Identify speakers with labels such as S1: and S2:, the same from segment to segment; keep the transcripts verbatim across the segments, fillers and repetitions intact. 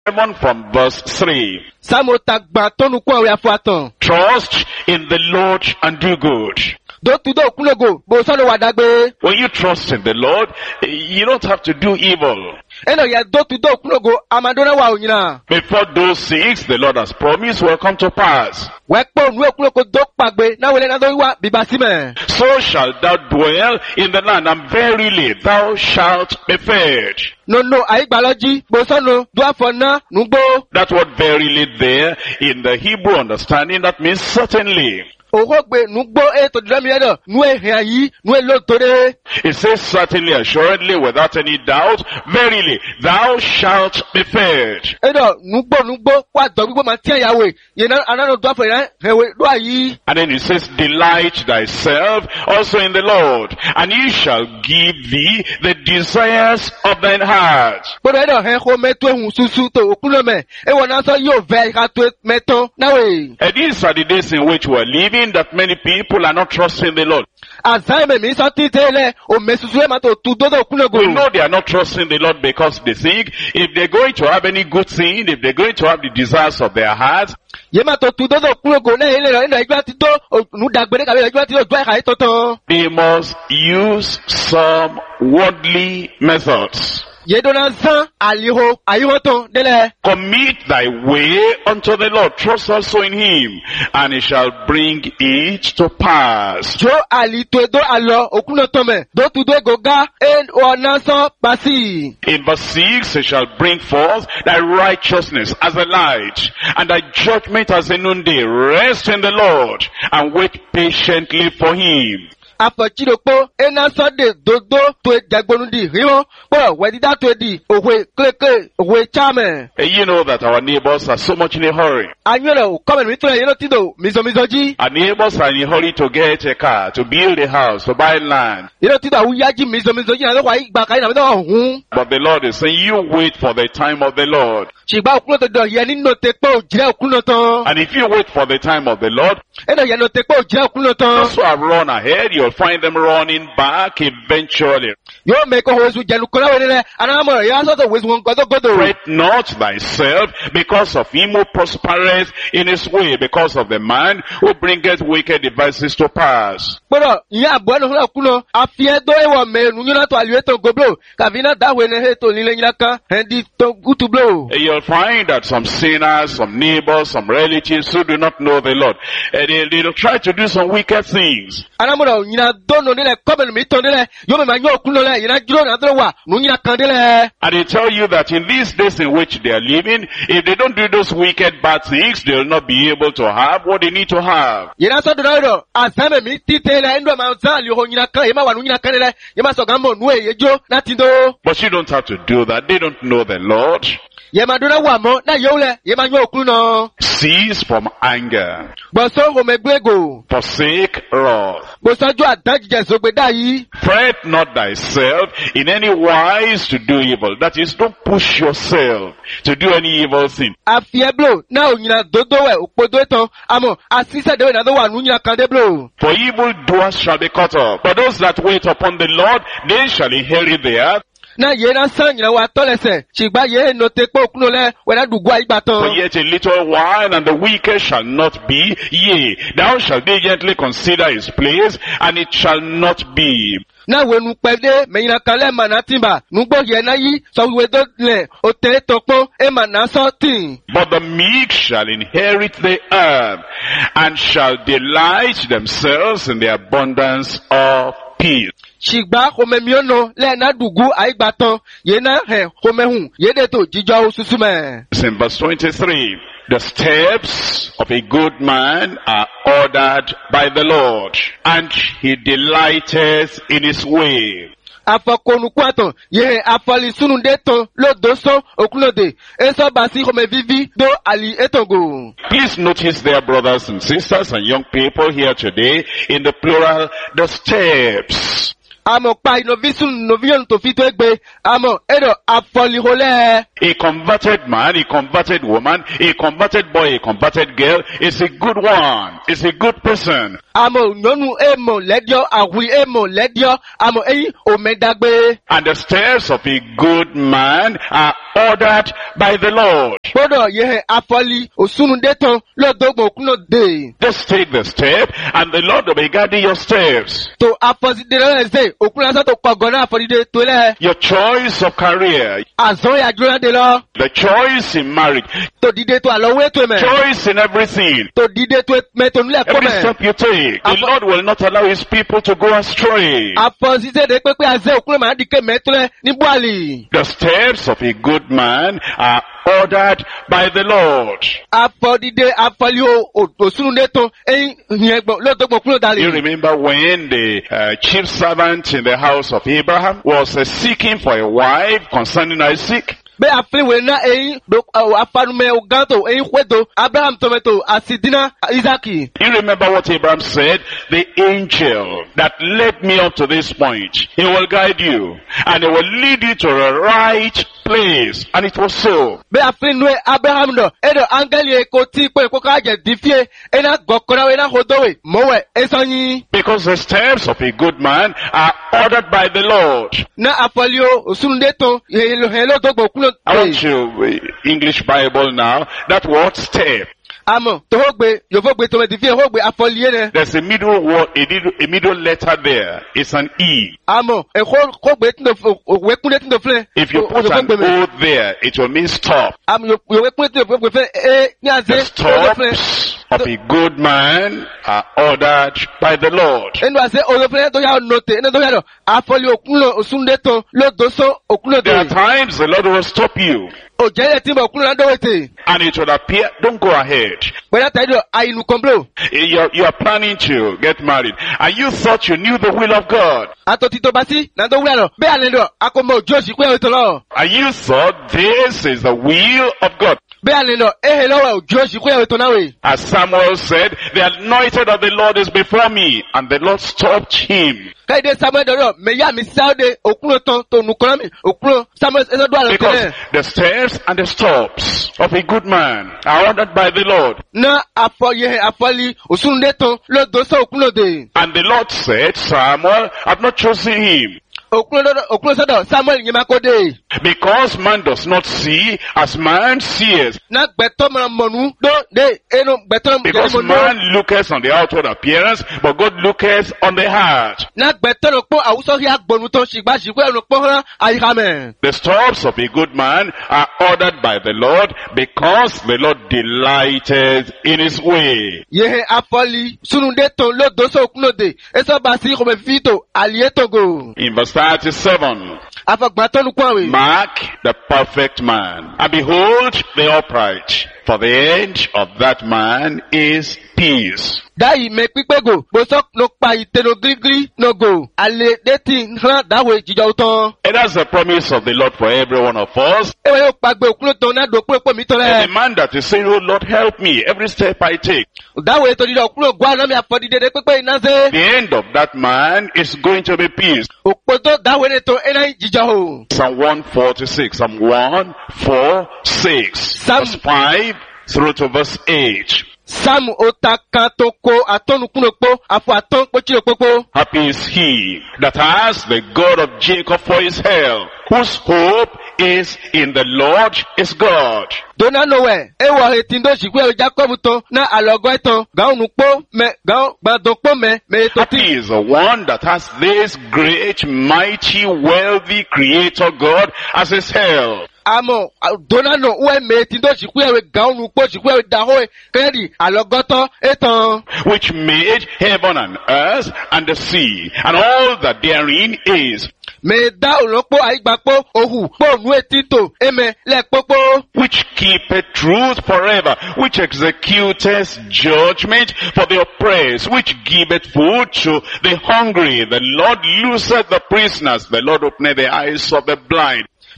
S1: seven from verse three.
S2: Samo tagba tonu kwa we afuatan.
S1: Trust in the Lord and do good.
S2: Do tudo okulogo bo solo wadagbe.
S1: When you trust in the Lord, you don't have to do evil.
S2: Eno ya do tudo okulogo amadona wa onyina.
S1: Before those things the Lord has promised will come to pass.
S2: Wepo nu okulogo do pagbe na wele na do wa bibasime.
S1: So shalt thou dwell in the land, and verily thou shalt be fed.
S2: No no aigbaloji bo sono do afona nugbo.
S1: That word verily there in the Hebrew understanding, that means certainly.
S2: Ohogbe nugbo e to dira mi edo nu ehin ayi nu elo tore.
S1: It says certainly, assuredly, without any doubt, verily thou shalt be fed.
S2: Edo nugbo nugbo kwa do gbigbo ma ti yawe ye na anano do afere hewe do ayi.
S1: And then it says, delight thyself also in the Lord, and he shall give thee the desires of thine heart.
S2: But edo he ho meto ehun susu to okunome e wona so yo ve ka to meto na we.
S1: And these are the days in which we are living, that many people are not trusting the Lord.
S2: Azaime mi so titele o mesusu e ma to tu do do okulogo.
S1: We know they are not trusting the Lord because they think if they're going to have any good thing, if they're going to have the desires of their hearts,
S2: Ye ma to tu do do okulogo na ile ro ina igba ti do nu dagbere ka igba ti do do ka itoto.
S1: they must use some worldly methods.
S2: Ye do na san aliho ayihoto dele.
S1: Commit thy way unto the Lord. Trust also in him, and he shall bring it to pass.
S2: Jo ali to do alo okunoto me do tu do goga en ona so pasi.
S1: In verse six, he shall bring forth thy righteousness as a light, and thy judgment as a noonday. Rest in the Lord, and wait patiently for him.
S2: Afochiropo ena so de dodo to jagbonu di hiwo po wedida to di ohwe kleke ohwe chame.
S1: And you know that our neighbors are so much in a hurry.
S2: Anyoro come mi to ye no tido mizo mizoji.
S1: Our neighbors are in a hurry to get a car, to build a house, to buy land.
S2: Ye no tido awuyaji mizo mizoji na lo wa igba kai na me do hun.
S1: But the Lord is saying, you wait for the time of the Lord.
S2: Chigba okunoto do ye ni no te po jire okunoto.
S1: And if you wait for the time of the Lord,
S2: Eno ye no te po jire okunoto.
S1: those who have run ahead, you'll find them running back eventually.
S2: Yo me ko hozu jelu kola wele anamo ya so to wezu won godo godo.
S1: Fret not thyself because of him who prospereth in his way, because of the man who bringeth wicked devices to pass.
S2: Pero ya bueno hula kuno afie do e wo me nu nyina to aliwe to goblo kavina da we ne he to lile nyina kan hendi to gutu blow.
S1: You'll find that some sinners, some neighbors, some relatives who do not know the Lord, and they, they'll try to do some wicked things.
S2: Anamoro nyina do no nile come mi to nile yo me manyo kuno le nyina jiro na do wa nu nyina kan dele.
S1: And they tell you that in these days in which they are living, if they don't do those wicked bad things, they'll not be able to have what they need to have.
S2: Yina so do do asame mi titele ndo ma za li ho nyina kan e ma wa nu nyina kan dele ye ma so gambo nu e yejo na tindo.
S1: But you don't have to do that. They don't know the Lord.
S2: Ye ma do na wa mo na yo le ye ma nyo kuno.
S1: Cease from anger.
S2: Bo so ho me gbego.
S1: Forsake wrath.
S2: Bo so jo adajije so gbe da yi.
S1: Fret not thyself in any wise to do evil. That is, don't push yourself to do any evil thing.
S2: Afieblo na onyina dodo we opodo etan amo asise de we na do wa nu nyina kan de blo.
S1: For evil doers shall be cut off. But those that wait upon the Lord, they shall inherit the earth.
S2: Na ye na san nyina wa tolese chigba ye no te po kuno le we na dugwa igbatan.
S1: For yet a little while, and the wicked shall not be. Yea, thou shalt diligently consider his place, and it shall not be.
S2: Na we nu pede me nyina kan le mana timba nu gbo ye na yi so we do le o te topon e mana so tin.
S1: But the meek shall inherit the earth, and shall delight themselves in the abundance of peace.
S2: Chigba homemiono le na dugu aigbatan ye na he homehun ye de to jijo osusume.
S1: It's in verse twenty-three. The steps of a good man are ordered by the Lord, and he delighteth in his way.
S2: Afokonu kwaton ye afali sunu de ton lo doso okunode eso basi home vivi do ali etongo.
S1: Please notice there, brothers and sisters and young people here today, in the plural, the steps.
S2: Amo pa inovisun novion to fito egbe. Amo edo afolihole.
S1: A converted man, a converted woman, a converted boy, a converted girl is a good one. Is a good person.
S2: Amo nyonu emo ledio awi emo ledio. Amo eyi omedagbe.
S1: And the steps of a good man are ordered by the Lord.
S2: Bodo yehe afoli osunu deton lo dogbo kuno de.
S1: Just take the step and the Lord will be guiding your steps.
S2: To afosi de lo ese okuna sa to pagona afoli de to le.
S1: Your choice of career,
S2: Azon ya jona de lo.
S1: the choice in marriage,
S2: To dide to alowe to me.
S1: choice in everything.
S2: To dide to me to nle
S1: Every
S2: kome.
S1: step you take, the
S2: Apo-
S1: Lord will not allow his people to go astray.
S2: Afosi se de pepe aze okuna ma dike metole ni bwali.
S1: The steps of a good man are ordered by the Lord.
S2: Afodide afoli o osunu deton eyin yegbo lo dogbo kuno
S1: You
S2: dali.
S1: remember when the uh, chief servant in the house of Abraham was uh, seeking for a wife concerning Isaac?
S2: Be afli we na eyin do afanume oganto eyin kwedo Abraham tometo asidina Isaki.
S1: You remember what Abraham said? The angel that led me up to this point, he will guide you and he will lead you to the right place. And it was so.
S2: Be afli nwe Abraham do edo angeli e ko ti pe ko ka je difie ena gokora we na hodowe mowe esonyi.
S1: Because the steps of a good man are ordered by the Lord.
S2: Na afoli o osunu deton hello hello dogbo kuno.
S1: I want you, uh, English Bible now, that word step.
S2: Amo to hogbe yo fogbe to me difie hogbe afoli ene.
S1: There's a middle word, a middle, a middle letter there. It's an E.
S2: Amo e ko hogbe tindo we kunde tindo fle.
S1: If you put an O there, it will mean stop.
S2: Am yo yo we kunde tindo fogbe fle e ni
S1: The
S2: aze
S1: stops of a good man are ordered by the Lord.
S2: enu ase olofle to ya note enu to ya do afoli okuno osunde to lo doso okuno
S1: There are
S2: de
S1: times the Lord will stop you
S2: o jere ti mo okuno na do wete
S1: and it will appear, don't go ahead.
S2: pe na taido ainu komplo
S1: You you are planning to get married and you thought you knew the will of God.
S2: ato ti to basi na do wero be ale do akomo josi pe o to lo
S1: And you thought this is the will of God.
S2: be ale do ehe lo josi pe o to na we
S1: As Samuel said, the anointed of the Lord is before me, and the Lord stopped him.
S2: kaide Samuel do ro me ya mi saude okuno ton to nu kono mi okuno Samuel e do alo
S1: Because
S2: tele
S1: the steps and the stops of a good man are ordered by the Lord.
S2: na afoli afoli osunde ton lo doso okuno de
S1: And the Lord said, Samuel, I've not chosen him.
S2: okuno do okuno so do Samuel yin ma ko de
S1: Because man does not see as man sees.
S2: na gbeto mo monu do de enu gbeto mo
S1: Because
S2: mo
S1: man looketh on the outward appearance, but God looketh on the heart.
S2: na gbẹ̀tọ́ ló pọ́ àwùsọ yà gbọ̀nù tó ṣìgbà ṣìgbà ẹ̀rọ pọ́ hàn àyíká mẹ́.
S1: The steps of a good man are ordered by the Lord because the Lord delighted in his way.
S2: Yehe afọli sununde tó ló dóso kúnlóde ẹsọ bá sí ìkọ̀mẹ̀ fíìtò àlìyé togo.
S1: In verse thirty-seven,
S2: Afọgbà tó nu kún àwẹ̀.
S1: mark the perfect man, and behold the upright, for the end of that man is peace.
S2: Dáyì mẹ pípégò bósọ́ ló pa ìtẹ̀nù gírígírí nọgò àlè détí hàn dáwọ̀ ìjìjà òtán.
S1: And that's the promise of the Lord for every one of us.
S2: Ewé yóò pàgbé òkúlò tó náà dò púpọ̀ mi
S1: And the
S2: tọ́lẹ̀.
S1: man that is saying, oh Lord, help me every step I take.
S2: Dáwọ̀ ètò ìdílé òkúlò gbọ́ àná mi àfọ̀dídé pípé iná sé.
S1: The end of that man is going to be peace.
S2: Òpó tó dáwọ̀ ètò ẹ̀ná ìjìjà o.
S1: Psalm one forty-six, Psalm one forty-six,
S2: Psalm-
S1: verse five through to verse eight.
S2: Sáàmù ota kan tó kó àtọ́nukúnopó àfọ àtọ́npọ́chílòpópó.
S1: Happy is he that has the God of Jacob for his help, whose hope is in the Lord his God.
S2: Dona nowe, ewa hetindo shikwe Jacob to na alogo eto, gaun nupo me, gaun badokpo me, me
S1: Happy
S2: etoti.
S1: is the one that has this great, mighty, wealthy creator God as his help.
S2: Amo, dona no, uwe me hetindo shikwe gaun nupo shikwe dahoe, kredi, alogoto, eton.
S1: Which made heaven and earth and the sea and all that therein is,
S2: Me da ulokpo aigbapo, ohu, po nu etito, eme, lekpopo.
S1: which keepeth truth forever, which executeth judgment for the oppressed, which giveth food to the hungry. The Lord looseth the prisoners, the Lord openeth the eyes of the blind.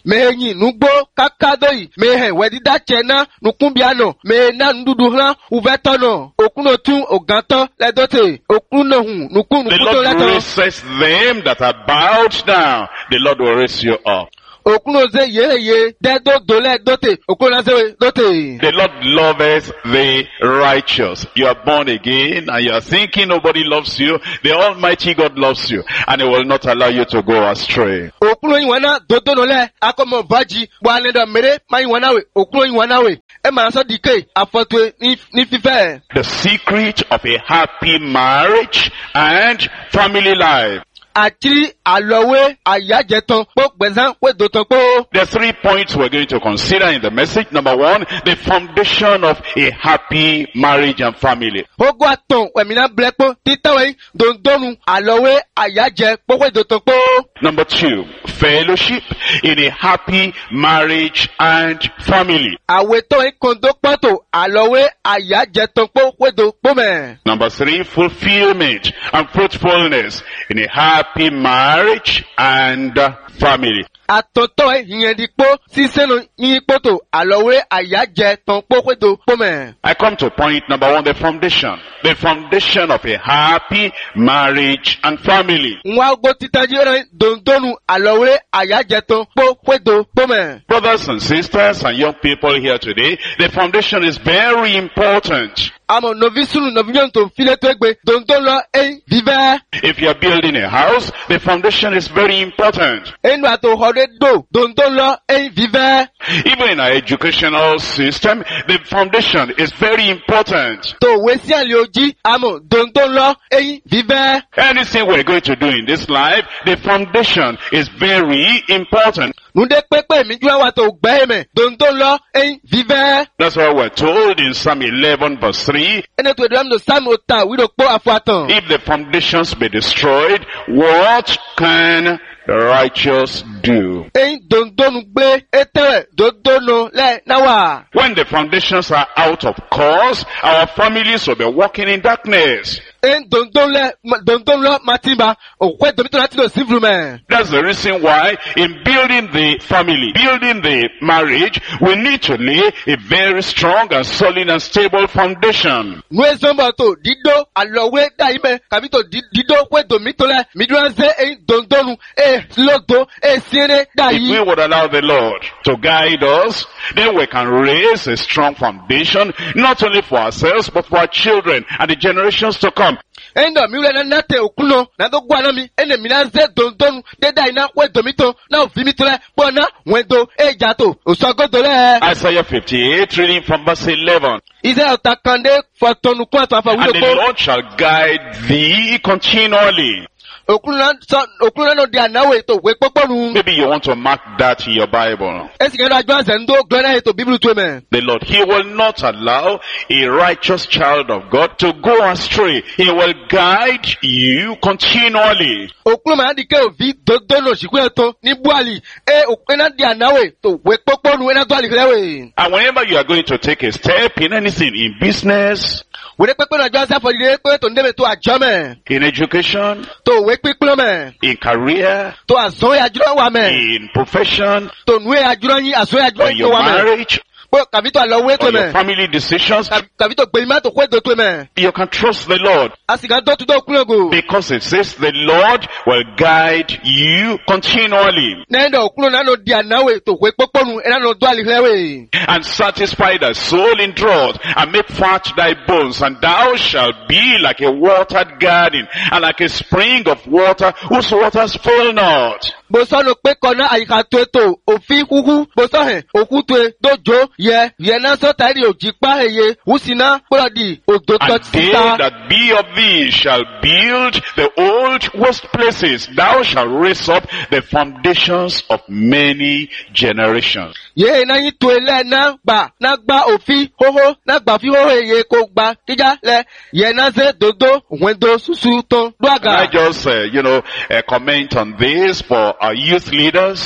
S2: Me nyi nugbo kakadoi. Me he wedida chena nukumbiano. Me na nduduhla uvetono. Okuno tun oganto ledote. Okuno hu nukun
S1: The
S2: nukuto
S1: Lord
S2: leto.
S1: raises them that are bowed down. The Lord will raise you up.
S2: Okuno ze ye ye dedo dole dote. Okuno ze dote.
S1: The Lord loveth the righteous. You are born again and you are thinking nobody loves you. The Almighty God loves you and He will not allow you to go astray.
S2: Okuno iwana dodo nole akomo baji wanendo mere mai wanawe. Okuno iwanawe. E maraso dike afotwe ni ni fife.
S1: The secret of a happy marriage and family life.
S2: Achiri alowe ayajeton po gbezan we doton po.
S1: There are three points we're going to consider in the message. Number one, the foundation of a happy marriage and family.
S2: Ogo aton wemina blepo titawe dondonu alowe ayaje po we doton po.
S1: Number two, fellowship in a happy marriage and family.
S2: Awe to en kondo poto alowe ayajeton po we do po me.
S1: Number three, fulfillment and fruitfulness in a happy marriage and uh, family.
S2: Atoto e yendikpo siseno yipoto alowe ayaje ton po we do po me.
S1: I come to point number one, the foundation. The foundation of a happy marriage and family.
S2: Nwa go titaji ran dondonu alowe ayaje ton po we do po me.
S1: Brothers and sisters and young people here today, the foundation is very important.
S2: Amo novisunu novinyon to file to egbe dondolo e vive.
S1: If you are building a house, the foundation is very important.
S2: Enu ato hore do dondolo e vive.
S1: Even in our educational system, the foundation is very important.
S2: To wesi ali oji amo dondolo e vive.
S1: Anything we're going to do in this life, the foundation is very important.
S2: Nunde pepe mi jua wa to gbe me dondolo e vive.
S1: That's why we're told in Psalm eleven verse three,
S2: Ene to dram no sam ota wi do po afuatan.
S1: if the foundations be destroyed, what can the righteous do?
S2: E dondonu gbe etere dondono le nawa.
S1: When the foundations are out of course, our families will be walking in darkness.
S2: E dondonle dondonlo matimba o kwe domito lati do sivlume.
S1: That's the reason why in building the family, building the marriage, we need to lay a very strong and solid and stable foundation.
S2: Nwe zomba to dido alowe da ime kabito dido kwe domito le midranze e dondonu e lodo e siene da
S1: If we
S2: yi.
S1: would allow the Lord to guide us, then we can raise a strong foundation, not only for ourselves, but for our children and the generations to come.
S2: Endo mi ule na nate okuno na do gwa na mi ene mi na ze dondonu de da ina kwe domito na ofimito le bona wendo e jato osogodo le.
S1: Isaiah fifty-eight, reading from verse eleven.
S2: Ise otakande fotonu kwa to afa
S1: And
S2: wulo
S1: the
S2: ko.
S1: Lord shall guide thee continually.
S2: Okuno so okuno no dia nawe to we poponu.
S1: Maybe you want to mark that in your Bible.
S2: Esi ke do ajo anse ndo glona e to Bible to me.
S1: The Lord, He will not allow a righteous child of God to go astray. He will guide you continually.
S2: Okuno ma di ke ovi dodono siku to ni buali e okena dia nawe to we poponu e na do ali lewe.
S1: And whenever you are going to take a step in anything, in business,
S2: We de pepe no ajo anse for di pe to ndebe to ajo me.
S1: in education,
S2: To we piplo me.
S1: in career,
S2: To azo ya juro wa me.
S1: in profession,
S2: To nwe ya juro yin azo ya juro
S1: or
S2: yin
S1: your
S2: wa me.
S1: marriage,
S2: Po kabito alowe to
S1: or your
S2: me.
S1: family decisions,
S2: Kabito gbe ma to kwe do to me.
S1: you can trust the Lord.
S2: Asiga do to do okuno go.
S1: Because it says the Lord will guide you continually
S2: Nendo okuno na no dia nawe to we poponu e na no do ali lewe.
S1: and satisfy thy soul in drought and make fat thy bones, and thou shalt be like a watered garden and like a spring of water whose waters fail not.
S2: Boso no pe kona ayika to eto ofi huhu boso he oku to e dojo ye ye na so tari ojipa eye usina prodi odo to
S1: And they
S2: tita.
S1: that be of thee shall build the old waste places. Thou shalt raise up the foundations of many generations.
S2: Ye na yin to ele na gba na gba ofi hoho na gba fi hoho eye ko gba kija le ye na ze dodo wendo susu ton
S1: Can I
S2: duaga.
S1: just, uh, you know, uh, comment on this for our youth leaders?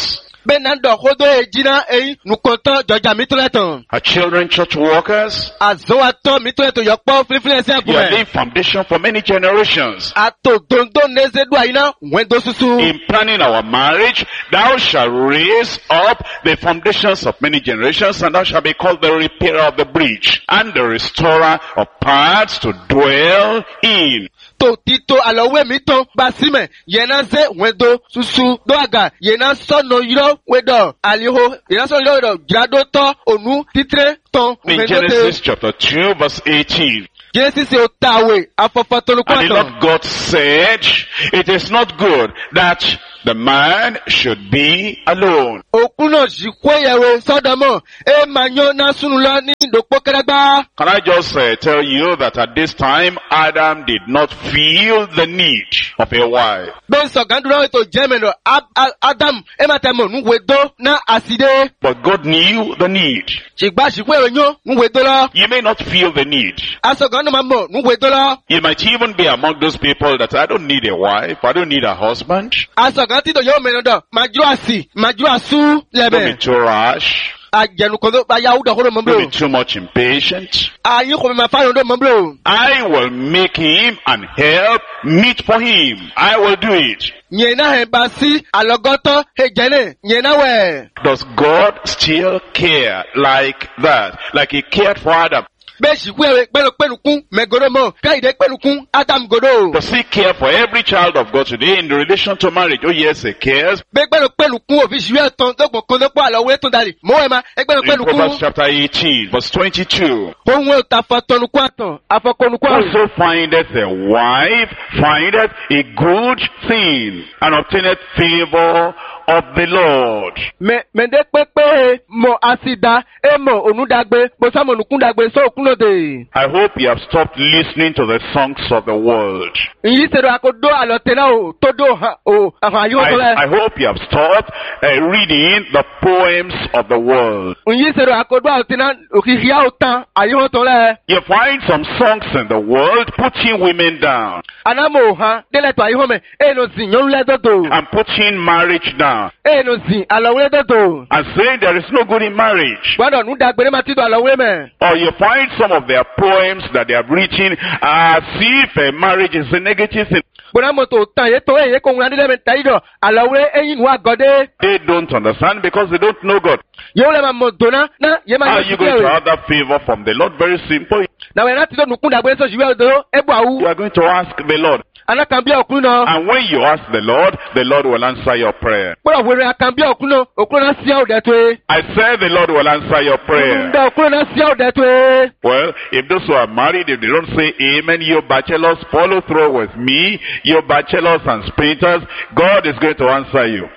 S2: Bẹ́ẹ̀ náà dọ̀ kódó èjìnà èyí nùkọ̀tọ̀ jọjà mi tó lẹ́tàn.
S1: Our children, church workers,
S2: Àzọ́wàtọ́ mi tó lẹ́tọ̀ yọpọ̀ fílífílẹ̀ sí
S1: you are
S2: àgùnmẹ̀.
S1: laying foundation for many generations.
S2: Àtò dòńdó nẹ́sẹ̀dù àyínà wẹ́ndó súsú.
S1: In planning our marriage, thou shalt raise up the foundations of many generations, and thou shalt be called the repairer of the breach, and the restorer of paths to dwell in.
S2: Tó tító àlọ́wé mi tán bá símẹ̀ yẹ̀nà zẹ́ wẹ́ndó súsú dọ́àgà yẹ̀nà sọ̀nà yíró wẹ́dọ̀ àlìhó yẹ̀nà sọ̀nà yíró wẹ́dọ̀ jìrádó tọ́ ònú títré tán
S1: In
S2: wẹ́ndó
S1: Genesis
S2: tẹ.
S1: chapter two, verse eighteen.
S2: Genesis ò tàwé afọ́fọ́ tó lukú
S1: And the
S2: àtàn.
S1: Lord God said, it is not good that the man should be alone.
S2: Òkú náà sì kó ìyẹ̀wò sọ́dọ̀mọ́ ẹ máa yan náà súnú lọ ní ìdòpó kẹrẹgbá.
S1: Can I just uh, tell you that at this time, Adam did not feel the need of a wife.
S2: Bẹ́ẹ̀ sọ̀gándúrà ètò jẹ́mẹ̀lọ Adam ẹ máa tẹ̀ mọ̀ ní wẹ́dọ́ náà àsìdé.
S1: But God knew the need.
S2: Ṣìgbà ṣìkú èrò yán ní wẹ́dọ́ lọ.
S1: You may not feel the need.
S2: Asọ̀gándú máa mọ̀ ní wẹ́dọ́ lọ.
S1: You might even be among those people that I don't need a wife, I don't need a husband.
S2: Asọ̀gándú títọ̀ yóò mẹ́rin dọ̀ máa dúró àsì máa dúró àsú
S1: Don't be
S2: lẹ́bẹ̀.
S1: too rash.
S2: Àjẹnukọ̀ tó bá yáwó dọ̀ kó ló mọ̀
S1: Don't be
S2: bílò.
S1: too much impatient.
S2: Àyín kò mi máa fáyọ̀ dọ̀ mọ̀ bílò.
S1: I will make him and help meet for him. I will do it.
S2: Yẹn náà hẹ̀ bá sí àlọ́gọ́tọ̀ ẹ̀jẹ̀nẹ̀ yẹn náà wẹ̀.
S1: Does God still care like that? Like he cared for Adam?
S2: Bẹ́ẹ̀ sì wéwé pẹ̀lú pẹ̀lúkún mẹ́gòdó mọ̀ káyìdé pẹ̀lúkún Adam gòdó.
S1: Does he care for every child of God today in relation to marriage? Oh yes, he cares.
S2: Bẹ́ẹ̀ pẹ̀lú pẹ̀lúkún òfin ṣìwé ẹ̀tàn lọ́gbọ̀n kan lọ́pọ̀ àlọ́wé tó darí. Mọ̀ ẹ̀ ma ẹgbẹ́
S1: In Proverbs
S2: pẹ̀lúkún.
S1: chapter eighteen, verse twenty-two.
S2: Ohun ẹ̀ ta fọtọnukú àtàn afọkọnukú àrùn.
S1: Whoso findeth a wife findeth a good thing, and obtaineth favor of the Lord.
S2: Mẹ mẹ̀ndé pépé mọ̀ àsìdá ẹ̀ mọ̀ ònúdàgbé bọ́sàmọ̀nùkúndàgbé sóòkúnlódé.
S1: I hope you have stopped listening to the songs of the world.
S2: Ìyí ṣèrò àkódó àlọ́tẹ̀lá ò tó dó hàn ò àhàn àyíwò tó
S1: I, I
S2: lẹ̀.
S1: hope you have stopped uh, reading the poems of the world.
S2: Ìyí ṣèrò àkódó àlọ́tẹ̀lá òkìkíyà ò tán àyíwò tó lẹ̀.
S1: You find some songs in the world putting women down
S2: Anamọ̀ òhàn délẹ̀tọ̀ àyíwò mẹ́ èèyàn zìn yọ̀n lẹ́dọ̀dọ̀.
S1: and putting marriage down
S2: Èèyàn zìn àlọ́wé dọ̀dọ̀.
S1: and saying there is no good in marriage.
S2: Gbọ́dọ̀ nù dàgbére máa ti dọ̀ àlọ́wé mẹ́.
S1: Or you find some of their poems that they have written as if uh, marriage is a negative thing.
S2: Gbọ́dọ̀ mọ̀tò tán yé tó èyí kò ń wúlò nílẹ̀ mẹ́ta yìí dọ̀ àlọ́wé ẹ̀yìn nù àgọ́dé.
S1: They don't understand because they don't know God.
S2: Yóò lẹ́ máa mọ̀ dòná ná yé máa
S1: How
S2: yọ
S1: are you going to
S2: síkẹ́ rẹ̀.
S1: have that favor from the Lord? Very simple.
S2: Nàwọn ẹ̀rá ti dọ̀ nùkún dàgbére sọ̀ ṣìwé ọ̀dọ́ ẹ̀bù àwù.
S1: You are going to ask the Lord.
S2: Alákànbí ọ̀kún náà.
S1: And when you ask the Lord, the Lord will answer your prayer.
S2: Gbọ́dọ̀ wẹ̀rẹ̀ àkànbí ọ̀kún náà òkún náà sí ọ̀dẹ̀ tó e.
S1: I said the Lord will answer your prayer.
S2: Ǹdà òkún náà sí ọ̀dẹ̀ tó e.
S1: Well, if those who are married, if they don't say amen, you bachelors, follow through with me, you bachelors and sprinters, God is going to answer you.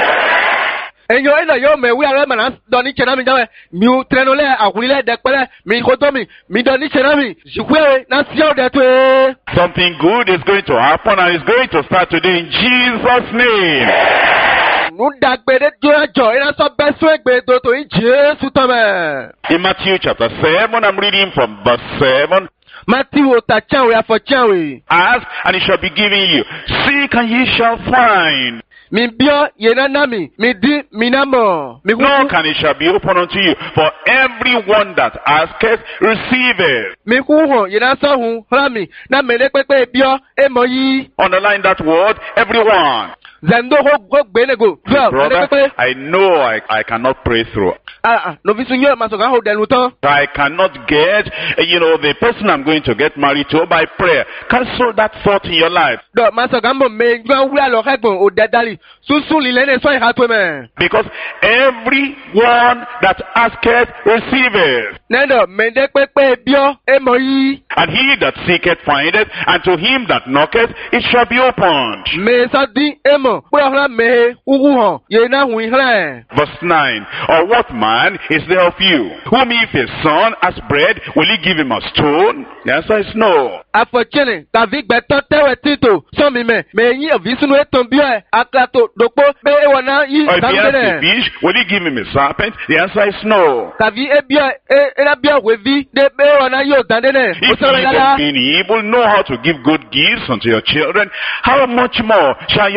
S2: Enyo ena yo me wi ara mana doni chena mi jawe mi utreno le akulile dekpele mi kotomi mi doni chena mi jikwe na sio de to e.
S1: Something good is going to happen and it's going to start today in Jesus' name.
S2: Nu dagbede jojo ina so beso egbe do to in Jesu tome.
S1: In Matthew chapter seven, I'm reading from verse seven.
S2: Matthew otachanwe afochanwe.
S1: Ask and it shall be given you. Seek and ye shall find.
S2: Mi bio yena nami mi di mi namo mi
S1: Knock
S2: ku
S1: and it shall be opened unto you. For everyone that asketh, receiveth.
S2: mi ku ho yena so hu rami na mele pepe bio e moyi.
S1: Underline that word, everyone.
S2: Zendo ho go gbenego. Bio mele
S1: Brother,
S2: pepe.
S1: I know I, I cannot pray through.
S2: Ah ah no visu nyo masoga ho denu ton.
S1: I cannot get, uh, you know, the person I'm going to get married to by prayer. Cancel that thought in your life.
S2: Do masoga mo me gwa wula lo hegbon o dedali. Susu lilene so ha to me.
S1: Because everyone that asketh, receiveth.
S2: Nendo mende pepe bio e moyi.
S1: And he that seeketh, findeth. And to him that knocketh, it shall be opened.
S2: Me sa di emo. Bura hla me ugu ho. Ye na hui hla.
S1: Verse nine. Or what man is there of you, whom if his son has bread, will he give him a stone? The answer is no.
S2: Afochene ta vi gbeto tewe tito. So mi me me yin avisunu eton bio e aklato dokpo be e wona yi
S1: Or if he has a
S2: samdene.
S1: fish, will he give him a serpent? The answer is no.
S2: Ka vi e bio e e na bio we vi de be wona yo dandene. O
S1: If
S2: so
S1: ye
S2: la
S1: then being evil know how to give good gifts unto your children, how much more shall your Father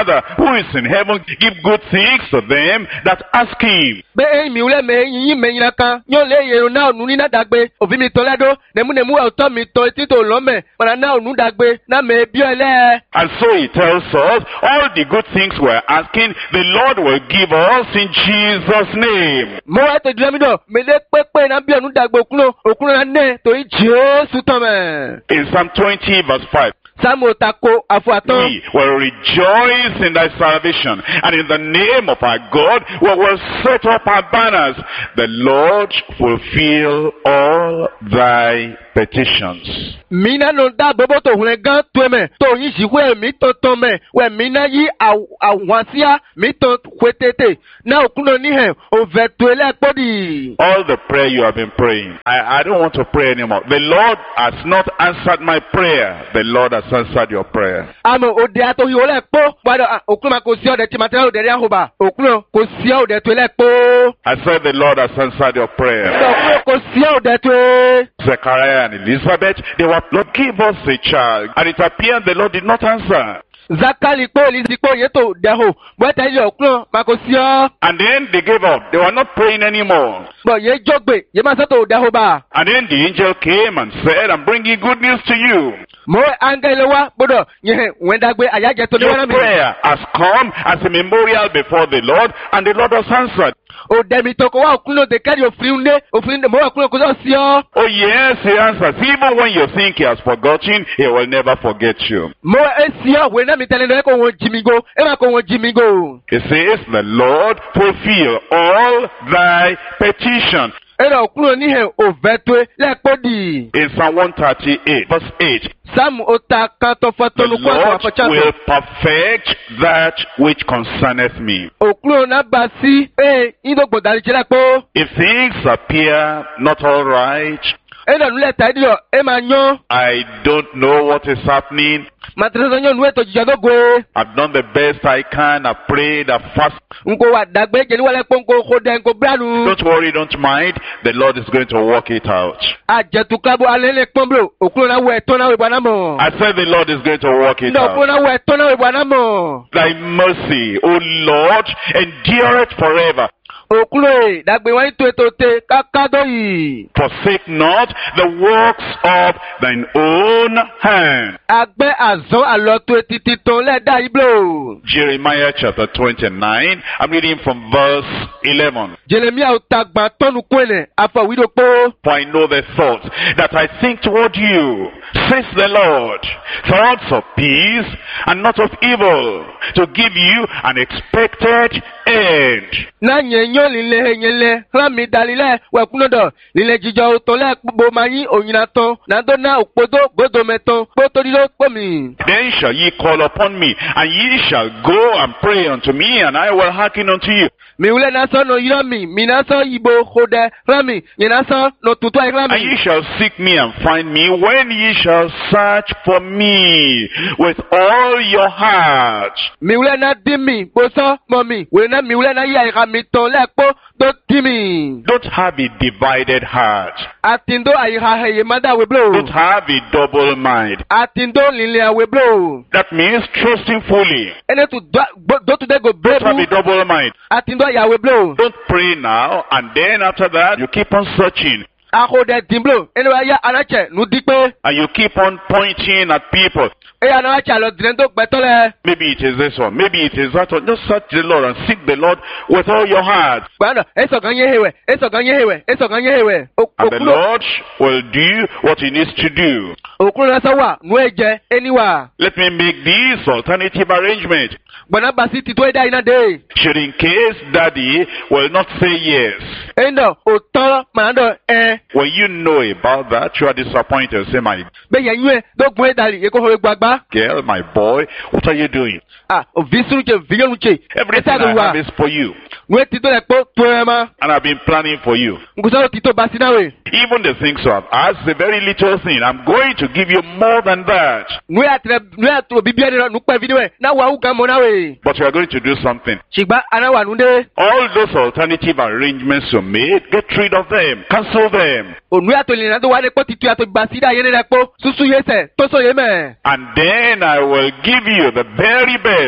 S1: Father who is in heaven give good things to them that ask him.
S2: Be e mi ule me yin me yin kan yo le yero na onu ni na dagbe obi mi to ledo nemu nemu e to mi to ti to lo me para na onu dagbe na me bi ele.
S1: And so he tells us all the good things we're asking, the Lord will give us in Jesus' name.
S2: Mo wa to dile mi do me le pepe na bi onu dagbe okuno okuno na ne to Jesu to me.
S1: In Psalm twenty verse five.
S2: Samuel tako afuaton.
S1: We will rejoice in thy salvation, and in the name of our God we will set up our banners. The Lord fulfill all thy petitions.
S2: Mina no da bobo to hun gan to me to yin si we mi to to me we mina yi awansia mi to kwetete na okuno ni he o veto ele podi.
S1: All the prayer you have been praying, I, I don't want to pray anymore. The Lord has not answered my prayer. The Lord has answered your prayer.
S2: Amo o de ato yi ole po wado okuno ma ko si o de ti matera o de ahoba okuno ko si o de to ele po.
S1: I said the Lord has answered your prayer.
S2: Okuno ko si o de to.
S1: Zechariah and Elizabeth, they were, Lord, give us a child. And it appeared the Lord did not answer.
S2: Zakali po Elizabeth po yeto deho bweta ile okuno ma ko si o.
S1: And then they gave up. They were not praying anymore.
S2: Bo ye jogbe ye ma so to deho ba.
S1: And then the angel came and said, I'm bringing good news to you.
S2: Mo angele wa bodo ye wendagbe ayaje to ni
S1: Your
S2: wana mi.
S1: prayer has come as a memorial before the Lord, and the Lord has answered.
S2: O demi toko wa okuno de kari ofriunde ofriunde mo okuno ko so si o.
S1: Oh yes, he answers. Even when you think he has forgotten, he will never forget you.
S2: Mo esi o we na mi tele ko won jimigo e ma ko won jimigo.
S1: He says, the Lord fulfill all thy petition.
S2: Era okuno ni he o vetwe le podi.
S1: In Psalm one thirty-eight, verse eight.
S2: Sam ota kan to
S1: The
S2: fatonu kwa
S1: Lord
S2: afacha.
S1: will perfect that which concerneth me.
S2: Okuno na basi e ido gbodari jela po.
S1: If things appear not all right,
S2: Ena nule taidio e ma nyo.
S1: I don't know what is happening.
S2: Matrezo nyo nwe to jijado gwe.
S1: I've done the best I can. I've prayed, I've fasted.
S2: Nko wa dagbe je ni wale po nko kode nko branu.
S1: Don't worry, don't mind. The Lord is going to work it out.
S2: Ajetu kabo alele pombro. Okuno na we to na we bwana mo.
S1: I said the Lord is going to work it
S2: No
S1: out.
S2: okuno na we to na we bwana mo.
S1: Thy mercy, O Lord, endureth forever.
S2: Okuno e dagbe wa ito etote kakado yi.
S1: Forsake not the works of thine own hand.
S2: Agbe azon aloto etiti ton le da iblo.
S1: Jeremiah chapter twenty-nine, I'm reading from verse eleven.
S2: Jeremia utagba tonu kwene afa wido po.
S1: For I know the thoughts that I think toward you, says the Lord, thoughts of peace and not of evil, to give you an expected end.
S2: Na nyenyo lile nyele rami dalile we kunodo lile jijo to le bo mayi oyina ton na do na opodo godo meton po tori lo po mi.
S1: Then shall ye call upon me, and ye shall go and pray unto me, and I will hearken unto you.
S2: Mi ule na so no yiro mi mi na so ibo khode rami ye na so no tutu ai
S1: And ye
S2: rami.
S1: shall seek me and find me when ye shall search for me with all your heart.
S2: Mi ule na dimi bo so mo mi we na mi ule na ya ira mi ton le po do dimi.
S1: Don't have a divided heart.
S2: Atindo ai ha he mada we blow.
S1: Don't have a double mind.
S2: Atindo lile we blow.
S1: That means trusting fully.
S2: Ene tu do do to de go
S1: Don't have a
S2: brebu.
S1: double mind.
S2: Atindo ya we blow.
S1: Don't pray now, and then after that, you keep on searching.
S2: Akode dimblo ene wa ya anache nu dipe.
S1: And you keep on pointing at people.
S2: E anache lo direndo gbetole.
S1: Maybe it is this one. Maybe it is that one. Just search the Lord and seek the Lord with all your heart.
S2: Bwana eso ganye hewe eso ganye hewe eso ganye hewe.
S1: And the
S2: Okulo
S1: Lord will do what he needs to do.
S2: okulo na sawa nu eje eniwa.
S1: Let me make this alternative arrangement.
S2: Bwana basi tito eda ina de.
S1: Should in case daddy will not say yes.
S2: Endo oto manado eh.
S1: When you know about that, you are disappointed. Say, my
S2: Be yenwe do gun edali ye ko ho gbagba.
S1: girl, my boy, what are you doing?
S2: Ah o visuru che vigelu che.
S1: Everything I have is for you.
S2: We tito le po poema.
S1: And I've been planning for you.
S2: Ngusalo tito basi nawe.
S1: Even the things you have asked, a very little thing. I'm going to give you more than that.
S2: Nwe atre nwe atro bibia de nu pa video na wa u gamo nawe.
S1: But you are going to do something.
S2: Shigba anawa nu de.
S1: All those alternative arrangements you made, get rid of them. Cancel them.
S2: Onwe atoli na do wa le po tito ato basi da yene le po. Susu yese to so yeme.
S1: And then I will give you the very best.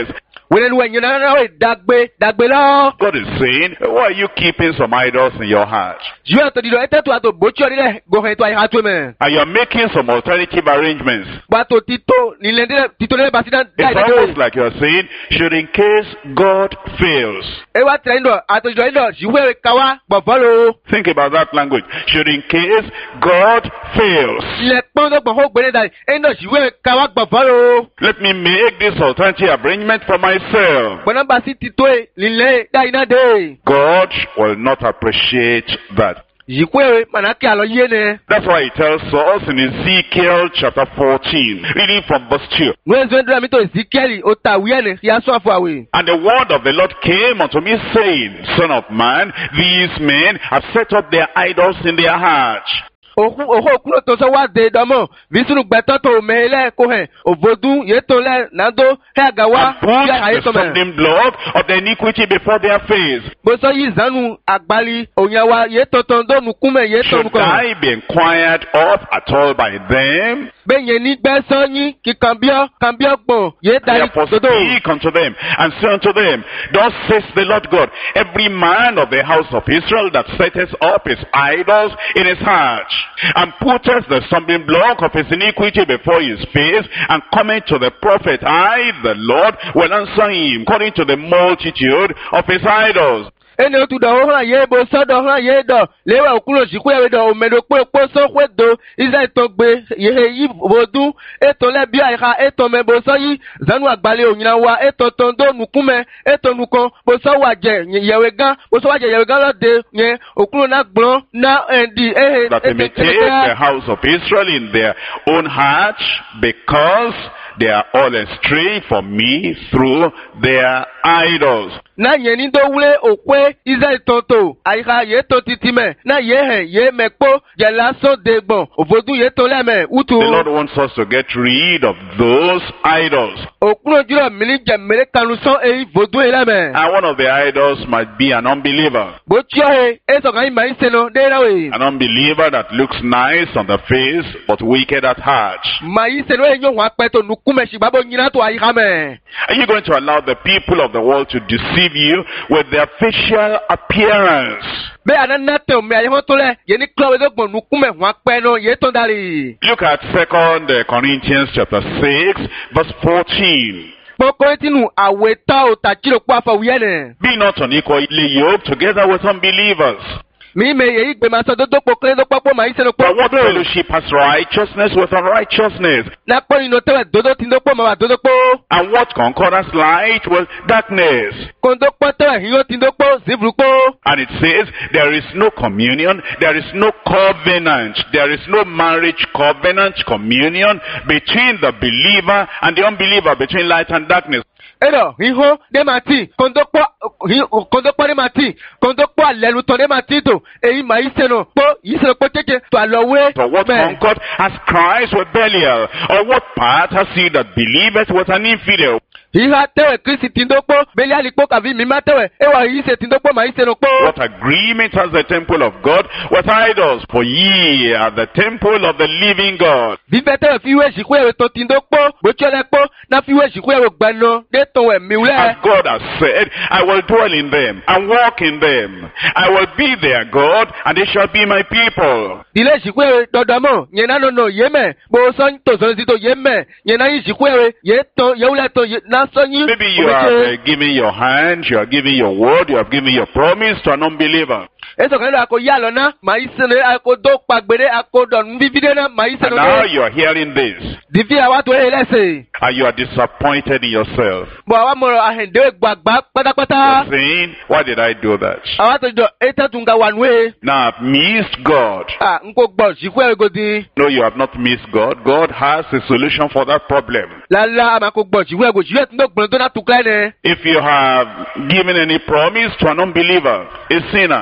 S2: Wele nu enyo na na we dagbe dagbe lo.
S1: God is saying, why are you keeping some idols in your heart?
S2: Ju to di do ete to ato bochi ori le go he to ai ha to me.
S1: And you're making some alternative arrangements.
S2: Ba to tito ni le tito le basina dai
S1: It's almost like you're saying, should in case God fails.
S2: E wa tra ndo ato do ndo jiwe kawa gbofolo.
S1: Think about that language. Should in case God fails.
S2: Le pon do gbofo gbere dai e ndo jiwe kawa gbofolo.
S1: Let me make this alternative arrangement for myself.
S2: Bona ba si tito e ni le dai na de.
S1: God will not appreciate that.
S2: Jikwe manaki alo yene.
S1: That's why he tells us in Ezekiel chapter fourteen, reading from verse two.
S2: Mwezo ndra mito Ezekiel otawiyene ya so afawe.
S1: And the word of the Lord came unto me, saying, Son of man, these men have set up their idols in their hearts.
S2: Oku oho kulo to so wa de domo visunu gbeto to mele ko he ovodun ye to le nando he agawa
S1: and put the stumbling block of the iniquity before their face.
S2: Bo so yi zanu agbali onyawa ye to ton do nukume ye to
S1: Should I be inquired of at all by them?
S2: Be ye ni gbe so yin ki kambio kambio gbon ye dari
S1: Therefore
S2: dodo.
S1: speak unto them, and say unto them, Thus says the Lord God, every man of the house of Israel that setteth up his idols in his heart, and putteth the stumbling block of his iniquity before his face, and cometh to the prophet, I, the Lord, will answer him according to the multitude of his idols.
S2: Ene otu do ho ye bo so do ho ye do lewa okulo siku ye do omedo pe po so kwe do iza ito gbe ye yi bodu eto le bi ai ha eto me bo so yi zanu agbale onyina wa eto ton do nukume eto nuko bo so wa je yewe gan bo so wa je yewe gan lo de yen okulo na gbon na endi eh
S1: that they may take the house of Israel in their own heart, because they are all astray from me through their idols.
S2: Na yeni do wule okwe iza tonto aiha ye to titime na ye he ye mepo je laso degbon ovodu ye to leme utu.
S1: The Lord wants us to get rid of those idols.
S2: Okulo juro mili je mere kanuso e vodu eleme.
S1: And one of the idols might be an unbeliever.
S2: Bo chio he e so kan mai seno de na we.
S1: An unbeliever that looks nice on the face but wicked at heart.
S2: Mai seno e nyo wa pe to nukume shi babo nyina to aiha me.
S1: Are you going to allow the people of the world to deceive you with their facial appearance?
S2: Be anana te o me ayo to le ye ni klowe do gbon nukume wa pe no ye to dari.
S1: Look at Second Corinthians chapter six verse fourteen.
S2: Pokotinu aweta o tachiro kwa fa wiyene.
S1: Be not unequally yoked together with unbelievers.
S2: Mi me ye igbe ma so dodo pokole do papo mai seno
S1: For what fellowship has righteousness with unrighteousness?
S2: Na po ino tewe dodo tindo po ma wa dodo po.
S1: And what concordance light with darkness?
S2: Kondo po tewe hiyo tindo po zivru po.
S1: And it says there is no communion, there is no covenant, there is no marriage covenant, communion between the believer and the unbeliever, between light and darkness.
S2: Ero hiho de mati kondo po kondo po de mati kondo po alelu to de mati to eyi mai seno po yiseno po teke to alowe.
S1: For what concord has Christ with Belial? Or what part has he that believeth with an infidel?
S2: Hiha tewe Kristi tindo po Belial po kavi mima tewe ewa yise tindo po mai seno po.
S1: What agreement has the temple of God with idols? For ye are the temple of the living God.
S2: Vive tewe fiwe shikwe to tindo po bochole po na fiwe shikwe gbano de to we miule.
S1: As God has said, I will dwell in them and walk in them. I will be their God, and they shall be my people.
S2: Dile shikwe dodamo nyena no no yeme bo son to son zito yeme nyena yi shikwe ye to yeule to na son yi.
S1: Maybe you are uh, giving your hand, you are giving your word, you have given your promise to an unbeliever.
S2: Eso kan ako yalo na maisene ako do pagbere ako don vivide na maisene.
S1: And now you are hearing this.
S2: Divi awatu elese.
S1: And you are disappointed in yourself.
S2: Bo awa moro ahende gbagba patapata.
S1: You're saying, why did I do that?
S2: Awatu do eta tunga wanwe.
S1: Now I've missed God.
S2: Ah, nko gbo jikwe godi.
S1: No, you have not missed God. God has a solution for that problem.
S2: La la amako gbo jikwe go jikwe tundo gbon to na tukla ne.
S1: If you have given any promise to an unbeliever, a sinner,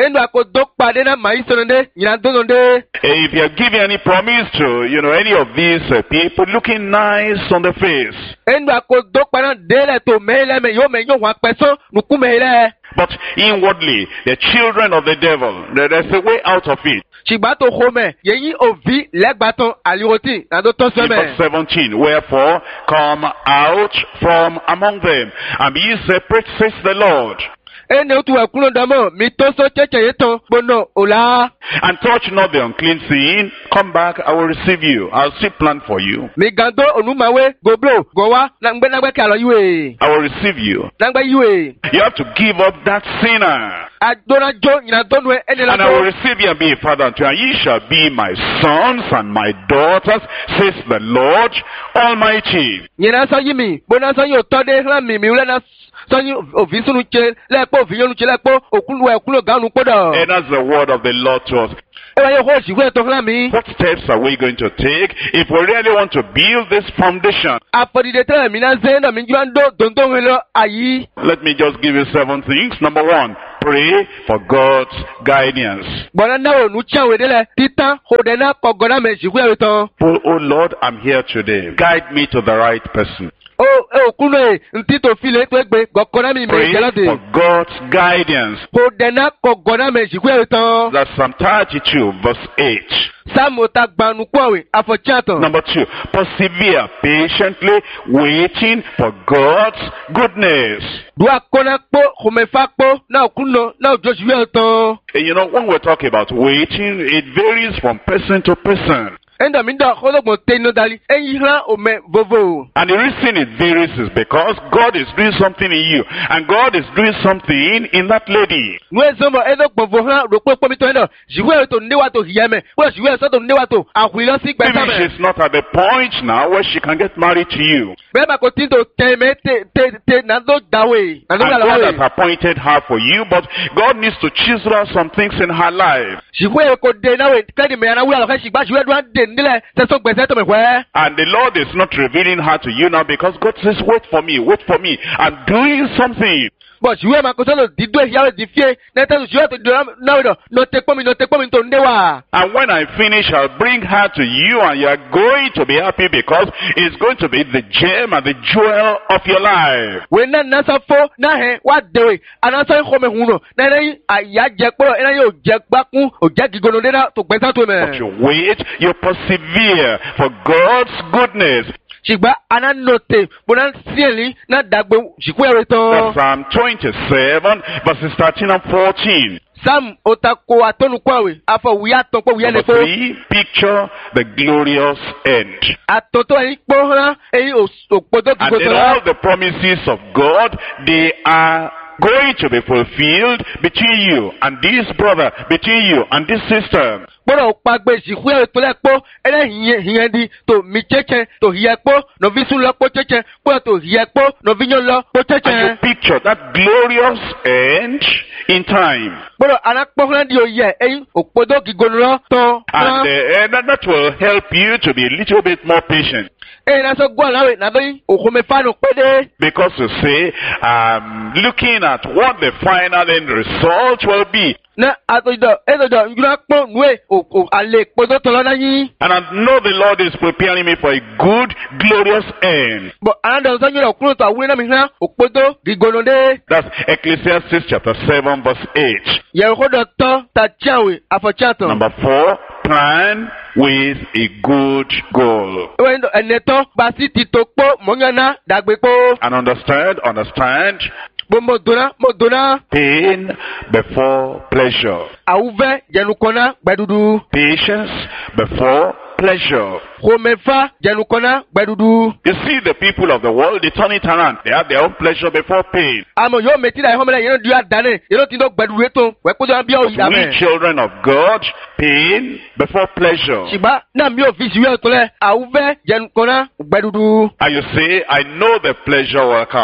S2: Endo ako dok pade na mai sonde, nyina donde.
S1: If you're giving any promise to, you know, any of these uh, people looking nice on the face,
S2: Endo ako dok pana dele to mele me yo me yo wa peso nuku mele.
S1: but inwardly, they're children of the devil. There- There's a way out of it.
S2: Shigba to home, yeyi ovi legbaton alioti na do to
S1: In verse
S2: seme.
S1: seventeen, wherefore come out from among them and be ye separate, says the Lord,
S2: Ene otu ekuno damo mi to so cheche yeton bono ola.
S1: and touch not the unclean thing. Come back, I will receive you. I'll still plan for you.
S2: Mi gando onumawe goblo gowa na ngbe na gbe kalo yiwe.
S1: I will receive you.
S2: Na gbe yiwe.
S1: You have to give up that sinner.
S2: Adona jo nyina donwe ene la
S1: And I will
S2: to.
S1: receive you and be a father unto you, and ye shall be my sons and my daughters, says the Lord Almighty.
S2: Nyina so yimi bona so yo to de hla mi mi ule na so yi ovi sunu che lepo ovi yonu che lepo okulu ekulo ganu podo.
S1: And that's the word of the Lord to us.
S2: Ewa ye ho shigwe to hla mi.
S1: What steps are we going to take if we really want to build this foundation?
S2: Afodi de tre mi na zendo mi juando dondo helo ayi.
S1: Let me just give you seven things. Number one, pray for God's guidance.
S2: Bona na onu chawe de le titan ho de na kogona me shigwe to.
S1: Oh, oh Lord, I'm here today. Guide me to the right person.
S2: O e okunu e ntito file to egbe gokona mi me
S1: Pray
S2: gelade.
S1: for God's guidance.
S2: Ho de na kogona me shigwe to.
S1: That's Psalm thirty-two, verse eight.
S2: Samu ta gbanu kwawe afochato.
S1: Number two, persevere patiently waiting for God's goodness.
S2: Dua kona po homefa po na okuno na ojoshwe to.
S1: And you know, when we talk about waiting, it varies from person to person.
S2: Enda minda hologbon teno dali eyi hran ome vovo.
S1: And the reason it varies is because God is doing something in you, and God is doing something in that lady.
S2: Nwe zomo edo gbovo hran ro pe pomi to endo jiwe to newa to hiyeme wo jiwe so to newa to ahwilo si
S1: Maybe
S2: gbeta me.
S1: she's not at the point now where she can get married to you.
S2: Be ba ko tin to teme te te te na do dawe. Na do
S1: And
S2: la
S1: God has
S2: lawe.
S1: appointed her for you, but God needs to chisel out some things in her life.
S2: Jiwe ko de na we kedi me na we alo ka shigba jiwe do de nile se so gbese to me hwe.
S1: And the Lord is not revealing her to you now because God says, wait for me, wait for me. I'm doing something.
S2: But jiwe ma ko so lo dido yawe di fie na te jiwe to do na we do no te pomi no te pomi to ndewa.
S1: And when I finish, I'll bring her to you, and you're going to be happy because it's going to be the gem and the jewel of your life.
S2: We na na so fo na he wa dewe ana so ho me huno na na aya je po na yo je gbakun o je gigono de na to gbesa to
S1: But
S2: me.
S1: you wait, you persevere for God's goodness.
S2: Shigba ana note bona sieli na dagbe jikwe
S1: That's
S2: reton.
S1: Psalm twenty-seven, verses thirteen and fourteen.
S2: Sam otako atonu kwawe afọ wiya ton po wiya le
S1: Number
S2: po.
S1: three, picture the glorious end.
S2: Atoto eyi po han eyi opodo
S1: And then
S2: gigoto.
S1: all the promises of God, they are going to be fulfilled between you and this brother, between you and this sister.
S2: Gbọ́dọ̀ pagbe jikwe reton le po ele hiye hiye di to mi cheche to hiye po no visu lo po cheche po to hiye po no vinyo lo po
S1: And you
S2: cheche.
S1: picture that glorious end in time.
S2: Gbọ́dọ̀ anakpọ́kúnlẹ̀ di oyè eyi opodo gigono lo ton.
S1: And, uh, and that, that will help you to be a little bit more patient.
S2: Eyi na so gwa lawe na do okome fanu pede.
S1: Because you say, um, looking at what the final end result will be.
S2: Na atodo edodo njuna po nwe o o ale podo tolo na yin.
S1: And I know the Lord is preparing me for a good, glorious end.
S2: But another son you kuro to awure na mi hàn opodo gigono de.
S1: That's Ecclesiastes chapter seven, verse eight.
S2: Ye hodo to ta chawe afochato.
S1: Number four, plan with a good goal.
S2: Ewe ndo eneto basi ti to po monyana dagbe po.
S1: And understand, understand,
S2: Bo mo dona mo dona
S1: pain before pleasure.
S2: awuve jenukona gbedudu.
S1: Patience before pleasure.
S2: Homefa jenukona gbedudu.
S1: You see the people of the world, they turn it around. They have their own pleasure before pain.
S2: Amo yo meti da homele yeno du adane yeno ti do gbedudu eto we ko do bi o yi amen.
S1: We children of God, pain before pleasure.
S2: Shiba na mi o fi siwe to le awuve jenukona gbedudu.
S1: And you say, I know the pleasure will come.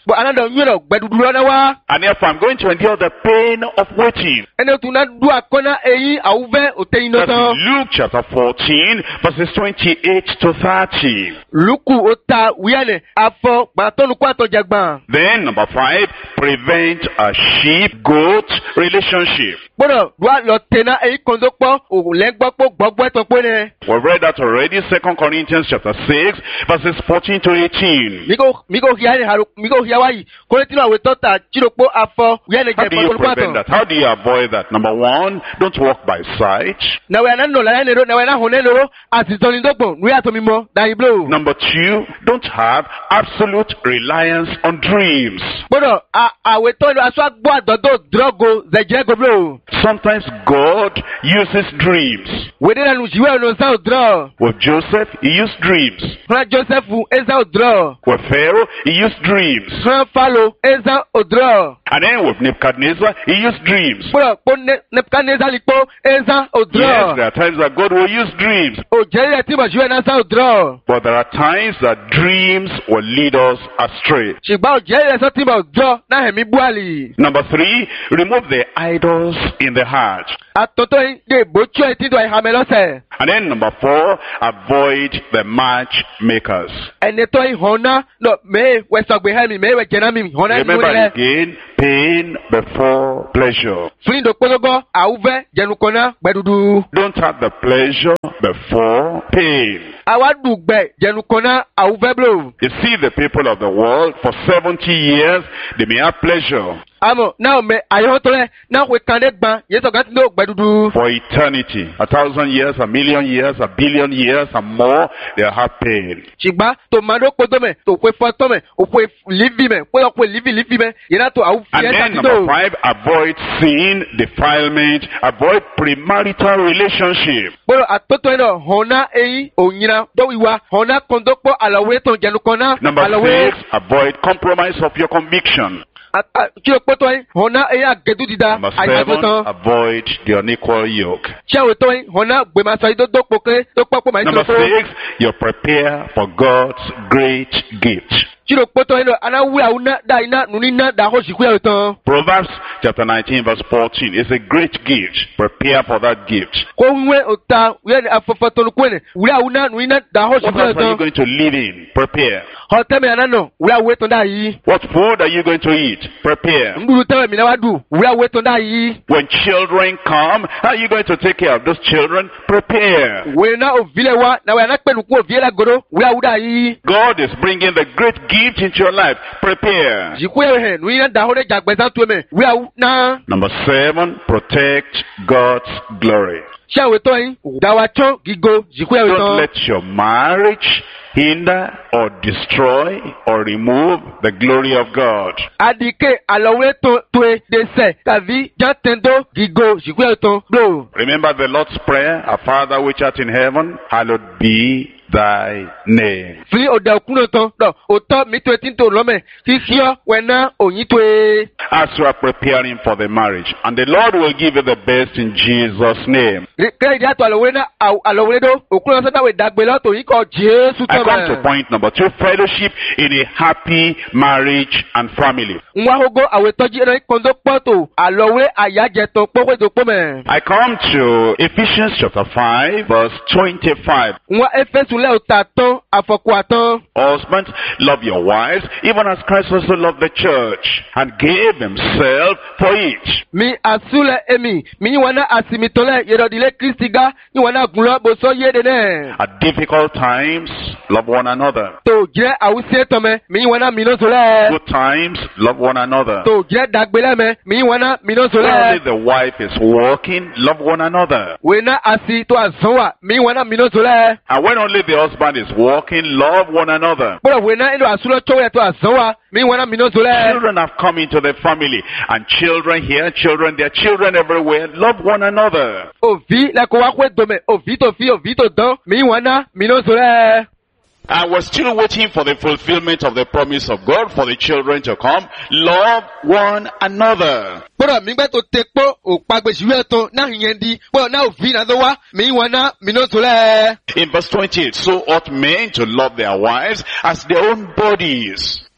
S2: Bo anado nyuro gbedudu na wa.
S1: And if I'm going to endure the pain of waiting.
S2: Ene tuna du akona eyi awuve oteyin no
S1: That's
S2: tan.
S1: Luke chapter fourteen, verses twenty-eight to thirty.
S2: Luku ota wiane afọ gbatonu kwa to jagban.
S1: Then number five, prevent a sheep-goat relationship.
S2: Bodo dua lo tena eyi kondo po o le gbo po gbogbo eto pe ne.
S1: We've read that already, Second Corinthians chapter six, verses fourteen to eighteen.
S2: Migo migo hiane haru migo hiawai. Kole tino awe tota chiropo afọ wiane
S1: How
S2: je
S1: do you
S2: po kwa
S1: prevent
S2: to.
S1: that? How do you avoid that? Number one, don't walk by sight.
S2: Na we anano la ne ro na we na hone lo atitoni dogbo nu ya to mimo da iblo.
S1: Number two, don't have absolute reliance on dreams.
S2: Bodo a awe to lo aso agbo adodo drogo zeje goblo.
S1: Sometimes God uses dreams.
S2: We de na nu jiwe no sa odro.
S1: With Joseph, he used dreams.
S2: Fra Joseph eza odro.
S1: With Pharaoh, he used dreams.
S2: Fra Falo eza odro.
S1: And then with Nebuchadnezzar, he used dreams.
S2: Bodo po Nebuchadnezzar lipo eza odro.
S1: Yes, there are times that God will use dreams.
S2: O jere ti mo jiwe na sa odro.
S1: But there are times that dreams will lead us astray.
S2: Shigba o jere so ti mo odro na hemi buali.
S1: Number three, remove the idols in the heart.
S2: Atoto de bocho eti do ihame lose.
S1: And then number four, avoid the matchmakers.
S2: Ene to ihona no me we sogbe hemi me we jena mi hona ni
S1: Remember
S2: le.
S1: again, pain before pleasure.
S2: Fling do kodogo auve jenukona gbedudu.
S1: Don't have the pleasure before pain.
S2: Awadu gbe jenukona auve blo.
S1: You see the people of the world for seventy years, they may have pleasure.
S2: Amo na me ayotole na we kande gban yeso gati no gbedudu.
S1: For eternity, a thousand years, a million years, a billion years, and more, they'll have pain.
S2: Shigba to mado kodome to kwe fotome o kwe livi me kwe o kwe livi livi me yena to au
S1: And then number five, avoid sin, defilement, avoid premarital relationship.
S2: Boro atoto eno hona eyi onyina do wiwa hona kondokpo alawe to jenukona
S1: Number
S2: alawe
S1: six, avoid compromise of your conviction.
S2: kilo poto hona eyi agedu dida
S1: Number seven,
S2: aitotan
S1: avoid the unequal yoke.
S2: chawe to hona gbema so ido do poke to papo ma
S1: Number
S2: ito
S1: six, you prepare for God's great gift.
S2: kilo poto eno ana wi auna da ina nunina da ho siku ya tan
S1: Proverbs chapter nineteen verse fourteen is a great gift. Prepare for that gift.
S2: ko nwe ota wi ni afofo to kwene wi auna nunina da ho
S1: What
S2: siku
S1: house
S2: ya
S1: are you
S2: tan
S1: going to live in? Prepare.
S2: ho teme anano wi awe to da yi
S1: What food are you going to eat? Prepare.
S2: nduru teme mi na wadu wi awe to da yi
S1: When children come, how are you going to take care of those children? Prepare.
S2: we na ovile wa na we na pelu ku ovile goro wi awuda yi
S1: God is bringing the great gift into your life. Prepare.
S2: jiku ya he nunina da ho de jagbeza to me wi awu na
S1: Number seven, protect God's glory.
S2: shawe to yin dawacho gigo jiku ya
S1: Don't
S2: tan
S1: let your marriage hinder or destroy or remove the glory of God.
S2: adike alowe to to de se kavi jatendo gigo jiku ya tan bro
S1: Remember the Lord's Prayer, Our Father which art in heaven, hallowed be thy name.
S2: fi oda kuno tan do oto mi to tin to lo me ti sio wena oyin to e
S1: As you are preparing for the marriage, and the Lord will give you the best in Jesus' name.
S2: kre dia to alowe na alowe do okuno so da we dagbe lo to yin ko Jesu
S1: I
S2: to
S1: come to
S2: me
S1: point number two, fellowship in a happy marriage and family.
S2: nwa hogo awe toji ere kondo poto alowe ayaje to powe do po me
S1: I come to Ephesians chapter five, verse twenty-five.
S2: nwa efesu le otaton afoku atan
S1: Husbands, love your wives, even as Christ also loved the church and gave himself for it.
S2: mi asule emi mi wana asimitole yerodile kristiga ni wana gunlo bo so yede ne
S1: At difficult times, love one another.
S2: to je awusie to me mi wana mino sole
S1: Good times, love one another.
S2: to je dagbele me mi wana mino
S1: When only
S2: sole
S1: the wife is working, love one another.
S2: we na asi to azonwa mi wana mino sole
S1: And when only the husband is working, love one another.
S2: bro we na ndo asulo chowe to azonwa mi wana mino sole
S1: Children have come into the family, and children here, children there, children everywhere, love one another.
S2: ovi la ko wa kwe do me ovi to fi ovi to don mi wana mino sole
S1: And we're still waiting for the fulfillment of the promise of God for the children to come. Love one another.
S2: bro mi gbe to tepo o pagbe siwe to na yen di bro na ovi na do wa mi wana mino sole
S1: In verse twenty-eight, so ought men to love their wives as their own bodies.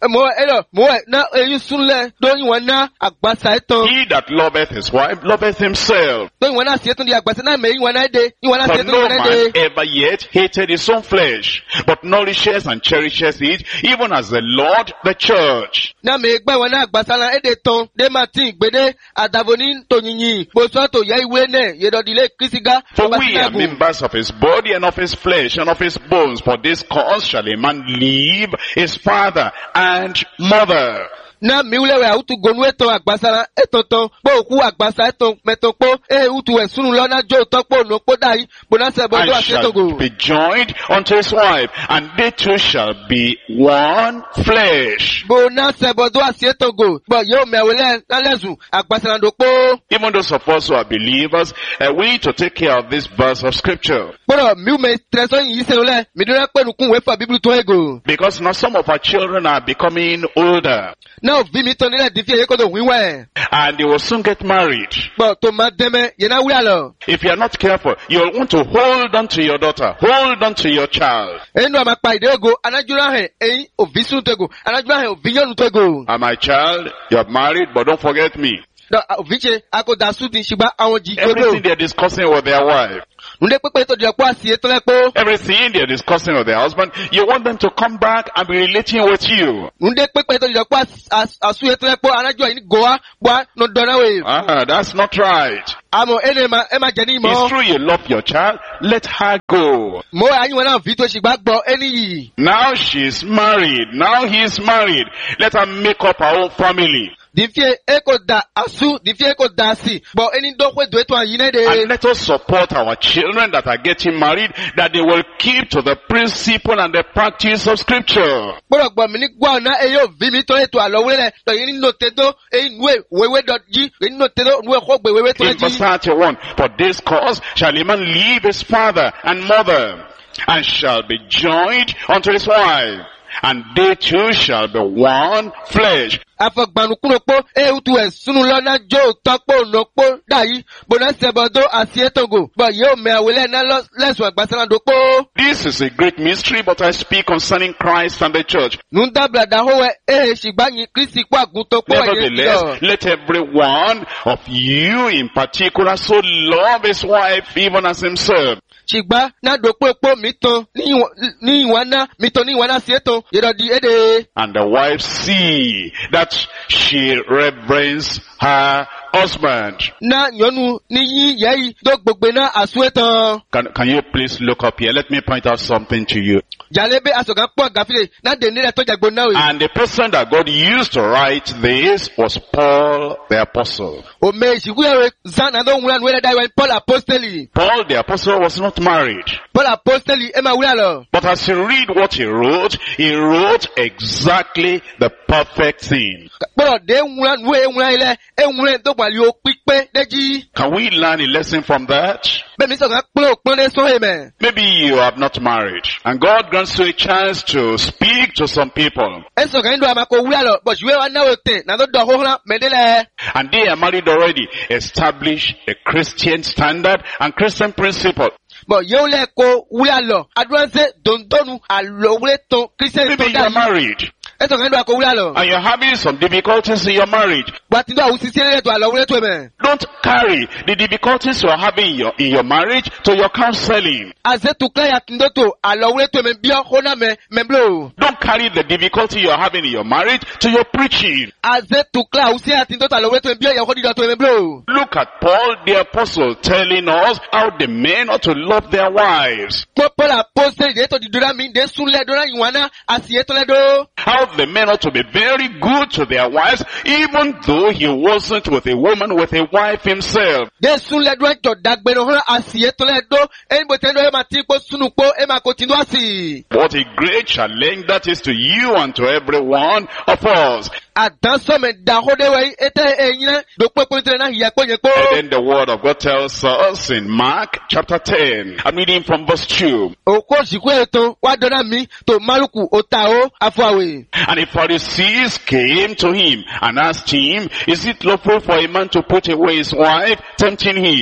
S2: Mo elo mo na eyin sunle do yin won na agbasa etan.
S1: He that loveth his wife loveth himself.
S2: Do yin won na si etan di agbasa na me yin won na de. Yin won na si
S1: For
S2: etan
S1: no
S2: won na
S1: man
S2: de.
S1: ever yet hated his own flesh, but nourishes and cherishes it, even as the Lord the church.
S2: Na me gba won na agbasa la ede ton de martin gbede adavoni to yinyin. Bo so to ye iwe ne ye do dile Krisiga.
S1: For we are members of his body and of his flesh and of his bones. For this cause shall a man leave his father and mother.
S2: Na mi ule we autu gonu eton agbasa eton ton po ku agbasa eton meton po e utu e sunu lo na jo ton po no po dai bo na se bo do
S1: And shall
S2: asetogo.
S1: be joined unto his wife, and they two shall be one flesh.
S2: Bo na se bo do asetogo. Bo yo me wele na lezu agbasa na do po.
S1: Even those of us who are believers, uh, we need to take care of this verse of scripture.
S2: Boro mi me treso yin se ole mi do na pe nu kun we fa bible to ego.
S1: Because now some of our children are becoming older,
S2: Na vi mi ton ile di fi e ko do winwe.
S1: and they will soon get married.
S2: Bo to ma deme ye na wura lo.
S1: If you are not careful, you'll want to hold on to your daughter, hold on to your child.
S2: Enu ama pa ide ego anajura he eyin ovisun to ego anajura he ovinyonu to ego.
S1: And my child, you are married, but don't forget me.
S2: Do oviche ako da su di shiba awon ji
S1: Everything
S2: godo.
S1: they're discussing with their wife,
S2: Nde pepe to di po asi eton lepo.
S1: everything they're discussing with their husband, you want them to come back and be relating with you.
S2: Nde pepe to di po asu eton lepo anajura ni goa bwa no dona we.
S1: Ah, that's not right.
S2: Amo ene ma e ma je ni
S1: It's
S2: mo.
S1: true you love your child, let her go.
S2: Mo ayin wona vi to shigba gbo eni yi.
S1: Now she's married, now he's married. Let her make up her own family.
S2: Di fie eko da asu di fie eko da si. Bo eni do kwe do eto ayin
S1: And
S2: de.
S1: let us support our children that are getting married, that they will keep to the principle and the practice of scripture.
S2: Boro gbo mi ni gwa na e yo vi mi to eto alo wele to yin no tedo e nwe wewe do ji e no tedo nwe ko gbe wewe to
S1: In verse
S2: ji.
S1: thirty-one, for this cause shall a man leave his father and mother, and shall be joined unto his wife, and they two shall be one flesh.
S2: Afagbanu kuno po e utu e sunu lo na jo to po no po dai bo na se bo do asi etongo bo yo me awele na lo lesu agbasa na do po.
S1: This is a great mystery, but I speak concerning Christ and the church.
S2: Nu da blada ho e shigba yin Kristi po agun to po ye.
S1: Nevertheless, let every one of you in particular so love his wife even as himself.
S2: Shigba na do po po mi ton ni ni wana mi ton ni wana si eton ye do di ede.
S1: And the wife see that she reverence her husband.
S2: Na nyonu ni yin ye do gbogbe na asu eton.
S1: Can, can you please look up here? Let me point out something to you.
S2: Jalebe asogan po gafile na de ni re to jagbo na we.
S1: And the person that God used to write this was Paul the Apostle.
S2: O me shigu ye zan na do wura nu we dai we Paul apostoli.
S1: Paul the Apostle was not married.
S2: Paul apostoli e ma wura lo.
S1: But as you read what he wrote, he wrote exactly the perfect thing.
S2: Bọ́lọ̀ dé ńwúra nú ewúra ilẹ̀ ewúra tó pàlí o pípé lẹ́jí.
S1: Can we learn a lesson from that?
S2: Bẹ́ẹ̀ni sọ̀rọ̀ pé òpin lé sóhè mẹ́.
S1: Maybe you have not married, and God grants you a chance to speak to some people,
S2: Ẹ sọ̀rọ̀ nínú àmàkò wúrà lọ, bọ̀ ṣùgbọ́n wa náwó tẹ̀ náà tó dọ̀ hóhóró mẹ́dẹ́lẹ̀.
S1: and they are married already. Establish a Christian standard and Christian principle.
S2: Bọ̀ yóò lẹ̀ kó wúrà lọ, adúláṣẹ́ dòńdónú àlòwúrẹ́ tó kírísítẹ́nì tó
S1: Maybe you are
S2: dá yìí.
S1: married,
S2: Ẹ sọ̀rọ̀ nínú àkó wúrà lọ.
S1: and you're having some difficulties in your marriage.
S2: Gbàtí tó àwọn sísí ẹlẹ́dẹ̀ tó àlòwúrẹ́ tó mẹ́.
S1: Don't carry the difficulties you are having in your, in your marriage to your counseling.
S2: Àzẹ́ tó kílẹ̀ yàtúndó tó àlòwúrẹ́ tó mẹ́ bíọ́ hóná mẹ́ mẹ́blò.
S1: Don't carry the difficulty you are having in your marriage to your preaching.
S2: Àzẹ́ tó kílẹ̀ àwùsí yàtúndó tó àlòwúrẹ́ tó mẹ́ bíọ́ yàwó dídọ̀ tó mẹ́blò.
S1: Look at Paul the Apostle telling us how the men ought to love their wives.
S2: Pọ́ Paul apostoli dé tó di dúrà mí dé súnlẹ̀ dúrà ìwọ̀nà àsìyẹ́ tó lẹ́dọ̀.
S1: How the men ought to be very good to their wives, even though he wasn't with a woman, with a wife himself.
S2: De sun le dwan to dagbeno hon asiye to le do en bo tendo e ma ti po sunu po e ma continue asi.
S1: What a great challenge that is to you and to every one of us.
S2: Adan so me da ho de we ete eyin do po po tele na hiya po yen po.
S1: And then the word of God tells us in Mark chapter ten. I'm reading from verse two.
S2: O ko siku eto wa dona mi to maluku o ta o afo awe.
S1: And the Pharisees came to him and asked him, is it lawful for a man to put away his wife, tempting him?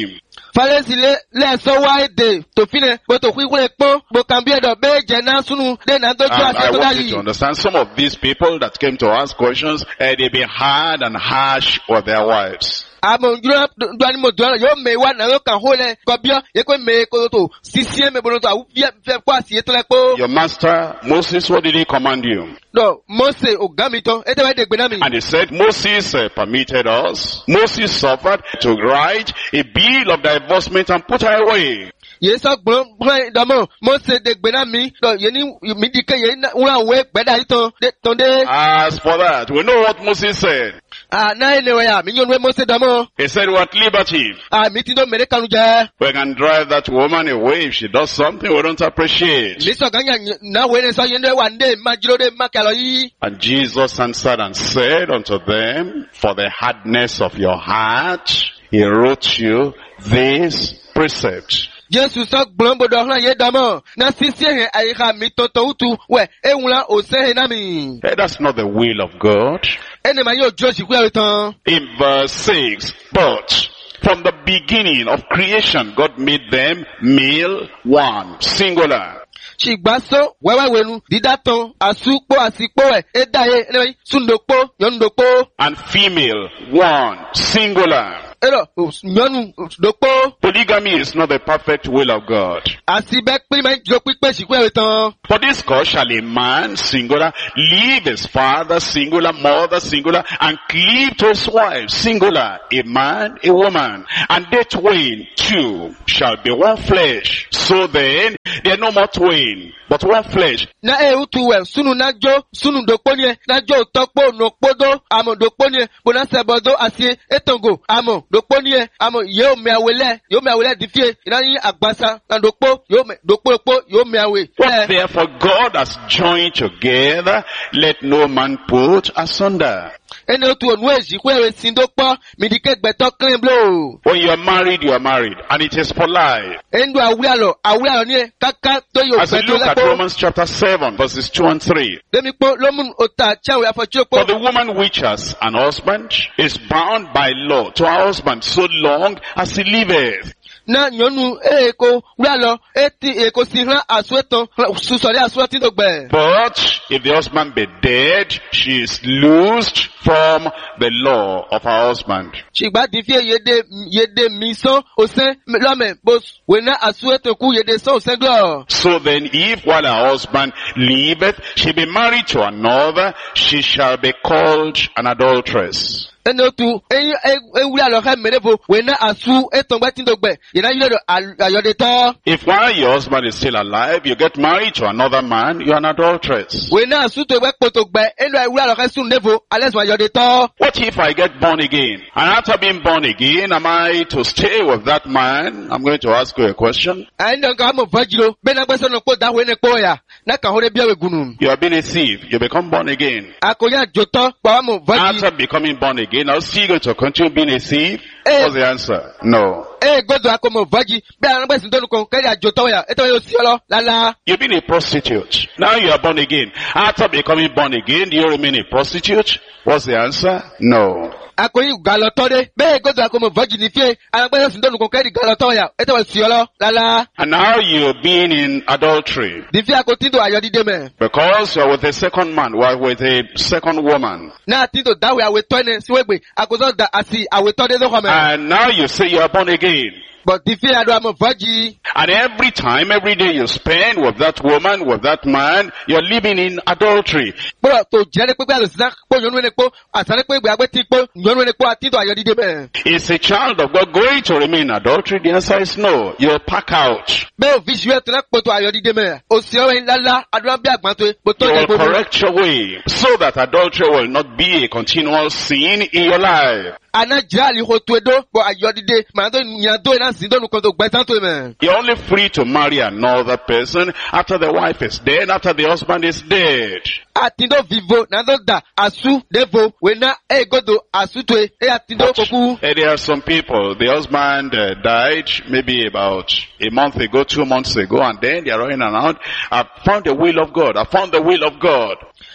S2: Falesi le le so wa ede to fine bo to kwikwe pon bo kan bi edo be je na sunu de na dojo
S1: And
S2: ase
S1: I
S2: to
S1: want you
S2: dali.
S1: to understand some of these people that came to ask questions, uh, they've been hard and harsh with their wives.
S2: Amo njuro do ni mo do yo me wa na yo kan ho le ko bio ye ko me ko to sisie me bono to awu fi fe kwa si eto le po.
S1: Your master, Moses, what did he command you?
S2: No, Mose ogami to ete wa de gbe na mi.
S1: And he said, Moses uh, permitted us, Moses suffered to write a bill of divorcement and put her away.
S2: Ye so gbon gbon damo Mose de gbe na mi do ye ni mi di ke ye na wa we gbe da ito de ton de.
S1: As for that, we know what Moses said.
S2: Ah na ene wa ya mi yon we Mose damo.
S1: He said, we're at liberty.
S2: Ah mi ti do mere kanu je.
S1: We can drive that woman away if she does something we don't appreciate.
S2: Mi so ganya na we ne so ye ne wa nde ma jiro de ma kalo yi.
S1: And Jesus answered and said unto them, for the hardness of your heart, he wrote you this precept.
S2: Jesu so gbon bodo hlan ye damo na sisi he ayika mi toto utu we ehunla o se he na mi.
S1: Hey, that's not the will of God.
S2: Ene ma yo jo si ku e tan.
S1: In verse six, but from the beginning of creation, God made them male, one, singular.
S2: Shigbaso wewe wenu didaton asupo asipo e edaye ene sundokpo yondokpo
S1: And female, one, singular.
S2: ero yonu dokpo
S1: Polygamy is not the perfect will of God.
S2: asibe pe me jo pipe si ku e tan.
S1: For this cause shall a man, singular, leave his father, singular, mother, singular, and cleave to his wife, singular, a man, a woman. And they twain, two, shall be one flesh. So then, they are no more twain, but one flesh.
S2: Na e utu we sunu na jo sunu dokpo ni na jo tokpo no podo amo dokpo ni bona sebodo asie etongo amo dokpo ni amo ye o me awele yo me awele difie ina ni agbasa na dokpo yo me dokpo po yo me awe.
S1: What therefore God has joined together, let no man put asunder.
S2: Ene otu onu eji ku e sindokpo mi dike gbeto clean blow.
S1: When you are married, you are married, and it is for life.
S2: Endo awualo awualo ni kaka to yo
S1: As we
S2: gbeto
S1: look at
S2: lepo.
S1: Romans chapter seven, verses two and three.
S2: Demi po lomun ota chawe afocho
S1: For
S2: po.
S1: the woman which has an husband is bound by law to her husband so long as he liveth.
S2: Na nyonu e ko wualo eti e ko si ran asueton susori asuetin dogbe.
S1: But if the husband be dead, she is loosed from the law of her husband.
S2: Shigba difie yede yede miso osen lome bos wena asueton ku yede so osen glo.
S1: So then if while her husband liveth, she be married to another, she shall be called an adulteress.
S2: Ene otu eyi ewuri alo ha merefo wena asu eton gba tin dogbe yena yele ayode to.
S1: If while your husband is still alive, you get married to another man, you're an adulteress.
S2: Wena asu to gbe poto gbe eno ewuri alo ha sun defo ales wa yode to.
S1: What if I get born again? And after being born again, am I to stay with that man? I'm going to ask you a question.
S2: Ayi nka mo vajiro be na gbeso no po da we ne po ya na ka hore bia we gunu.
S1: You have been a thief. You become born again.
S2: Akoya joto pa mo vaji.
S1: After becoming born again, are you still going to continue being a thief?
S2: Eh.
S1: What's the answer? No.
S2: Eh godo akomo vaji be an gbeso donu kon keri ajoto ya eto yo si olo lala.
S1: You've been a prostitute. Now you are born again. After becoming born again, do you remain a prostitute? What's the answer? No.
S2: Akoyi galoto de be godo akomo vaji ni fie an gbeso donu kon keri galoto ya eto yo si olo lala.
S1: And now you're being in adultery.
S2: Di fie akotindo ayodide me.
S1: Because you're with a second man, or with a second woman.
S2: Na tindo dawe aweto ne siwegbe akozo da asi aweto de do kome.
S1: And now you say you are born again.
S2: But di fie ado amo vaji.
S1: And every time, every day you spend with that woman, with that man, you're living in adultery.
S2: Bro to jere pe pe alosa po yonu ne po asare pe gbe agbeti po yonu ne po atindo ayodide me.
S1: Is a child of God going to remain in adultery? The answer is no. You'll pack out.
S2: Be o visuel to na poto ayodide me. O si o lala ado bi agban to po to
S1: You
S2: je
S1: will
S2: po.
S1: correct your way so that adultery will not be a continual sin in your life.
S2: Ana jali ho to edo bo ayodide ma do nyan do na sin do nu kon to gbe tan to me.
S1: You're only free to marry another person after the wife is dead, after the husband is dead.
S2: Atindo vivo na do da asu devo we na e godo asu to e atindo koku.
S1: Eh, there are some people, the husband uh, died maybe about a month ago, two months ago, and then they are running around. I found the will of God. I found the will of God.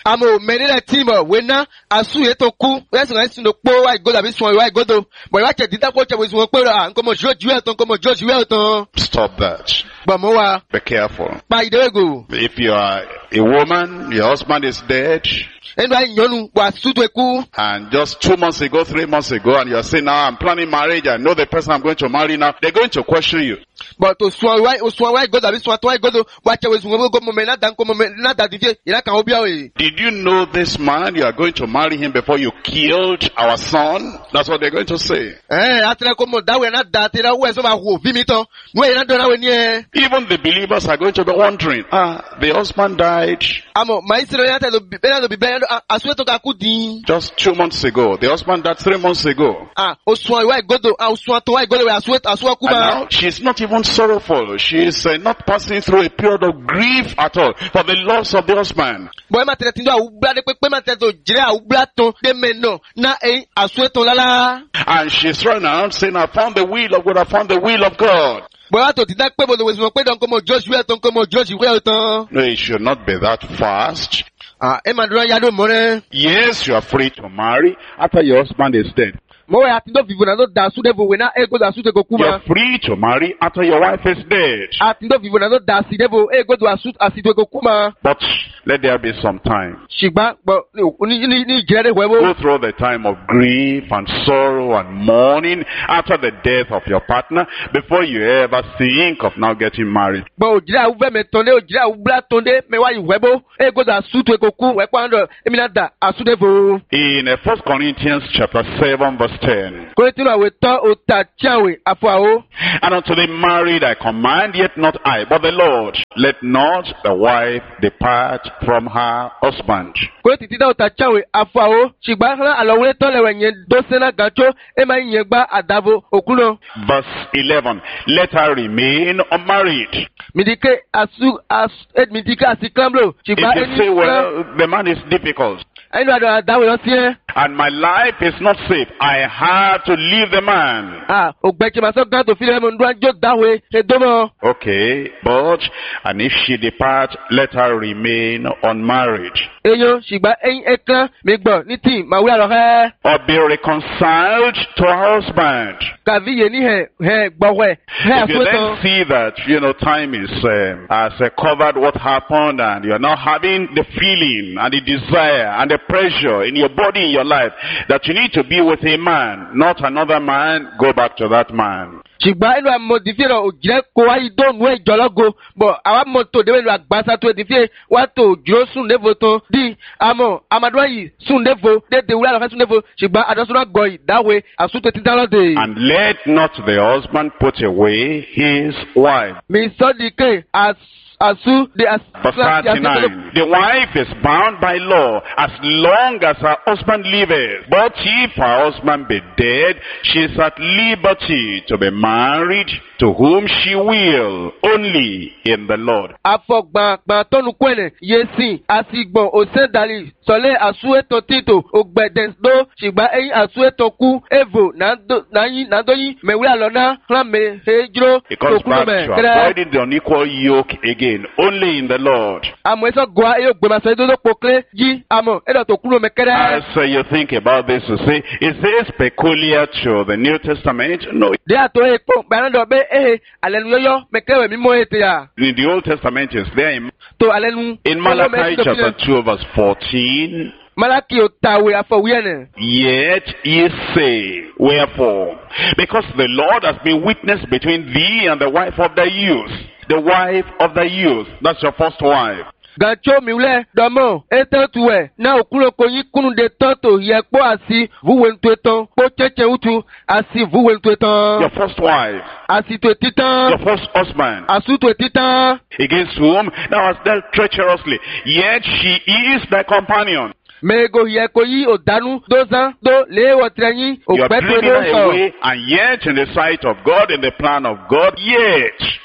S2: Amo menile timo wena asu yeto ku. Yesu ngai suno po wa igodo abi suno wa igodo. But wa che dita ko che we suno pe ah nko mo joju e ton nko mo joju e ton.
S1: Stop that.
S2: Ba mo wa.
S1: Be careful.
S2: Ba ide go.
S1: If you are a woman, your husband is dead,
S2: Endo ai nyonu wa sutu eku.
S1: and just two months ago, three months ago, and you're saying, now I'm planning marriage, I know the person I'm going to marry now, they're going to question you.
S2: But to suno wa o suno wa igodo abi suno to wa igodo wa che we suno go mo me na dan ko mo me na da dije ira kan obi awe.
S1: Did you know this man, you are going to marry him before you killed our son? That's what they're going to say.
S2: Eh atre ko mo da we na da ti ra we so ma wo vi mi ton. We na do na we ni e.
S1: Even the believers are going to be wondering, ah, the husband died
S2: Amo ma isiro ya te lo bi na lo bi be asu to ka ku din.
S1: just two months ago. The husband died three months ago.
S2: Ah o suno wa igodo ah o suno to wa igodo we asu asu ku
S1: And
S2: ba.
S1: now she's not even sorrowful. She is uh, not passing through a period of grief at all for the loss of the husband.
S2: Boy ma tere tindo awubla de pepe ma tere to jire awubla ton de meno na e asu to lala.
S1: And she's running around saying, I found the will of God, I found the will of God.
S2: Boy wa to ti da pe bo lo we so pe don ko mo Joshua ton ko mo Joshua ton.
S1: No, it should not be that fast.
S2: Ah e ma duro ya do mo re.
S1: Yes, you are free to marry after your husband is dead.
S2: Mo we atindo vivo na no da su de vo we na e go da su de go
S1: You're
S2: kuma.
S1: free to marry after your wife is dead.
S2: Atindo vivo na no da si de vo e go do asu asi de go kuma.
S1: But let there be some time.
S2: Shigba bo ni ni ni jire de we bo.
S1: Go through the time of grief and sorrow and mourning after the death of your partner before you ever think of now getting married.
S2: Bo jire awube me ton de o jire awubla ton de me wa yi we bo e go da su to go ku we kwa ndo e mi na da asu de vo.
S1: In uh, First Corinthians chapter seven verse ten.
S2: Koritino awe to o ta chawe afo awo.
S1: And unto the married I command, yet not I, but the Lord. Let not the wife depart from her husband.
S2: Koriti ti da o ta chawe afo awo. Shigba ran alowe to lewe yen do sena gancho e ma yen gba adavo okuno.
S1: Verse eleven. Let her remain unmarried.
S2: Midike asu as ed midike asiklamlo.
S1: If
S2: Shigba
S1: you say, well, the man is difficult,
S2: enu ado adawe lo sie.
S1: and my life is not safe, I have to leave the man.
S2: Ah, ogbeche maso gan to file mo ndo anjo dawe e domo.
S1: Okay, but, and if she depart, let her remain unmarried.
S2: Eyo shigba eyin ekran mi gbo ni ti ma wi alo he.
S1: Or be reconciled to her husband.
S2: Kavi ye ni he he gbowe. He
S1: If you then
S2: afoto.
S1: see that, you know, time is, um, has uh, covered what happened, and you're now having the feeling and the desire and the pressure in your body, in your life, that you need to be with a man, not another man, go back to that man.
S2: Shigba enu amodifie ro ojire ko wa ido nu e jologo bo awa moto de welu agbasa to edifie wa to juro sun levo to di amo amadwa yi sun levo de de wura lo sun levo shigba adosuna go yi that way asu to titalo de
S1: And let not the husband put away his wife.
S2: mi so di ke as asu de as
S1: Verse thirty-nine. The wife is bound by law as long as her husband liveth. But if her husband be dead, she is at liberty to be married to whom she will, only in the Lord.
S2: afogban gban tonu kwene yesin asigbon osendali sole asu eto tito ogbeden do shigba eyin asu eto ku evo na do na yin na do yin me wura lo na ran me hejro
S1: It comes
S2: to
S1: back
S2: me
S1: to
S2: kere
S1: avoiding the unequal yoke again, only in the Lord.
S2: amo eso goa eyo gbe ma so do pokle yi amo edo to kuro me kere
S1: As uh, you think about this, you say, is this peculiar to the New Testament? No.
S2: de ato e po gba do be eh alenu yoyo me kere mi mo ete ya
S1: In the Old Testament, it's there in,
S2: to alenu
S1: in Malachi chapter two, verse fourteen.
S2: Malaki o tawe afowiene
S1: Yet ye say, wherefore? Because the Lord has been witness between thee and the wife of the youth. The wife of the youth. That's your first wife.
S2: gancho miwle domo eto tuwe na okulo konyi kunu de toto ye po asi vuwe ntueton po cheche utu asi vuwe ntueton
S1: Your first wife.
S2: asi to
S1: Your
S2: titan
S1: first husband.
S2: asu to titan
S1: Against whom thou hast dealt treacherously. Yet she is thy companion.
S2: mego ye koyi odanu dozan do lewo trenyi
S1: You are
S2: ogbeto
S1: driven her
S2: do so
S1: away, and yet in the sight of God, in the plan of God, yet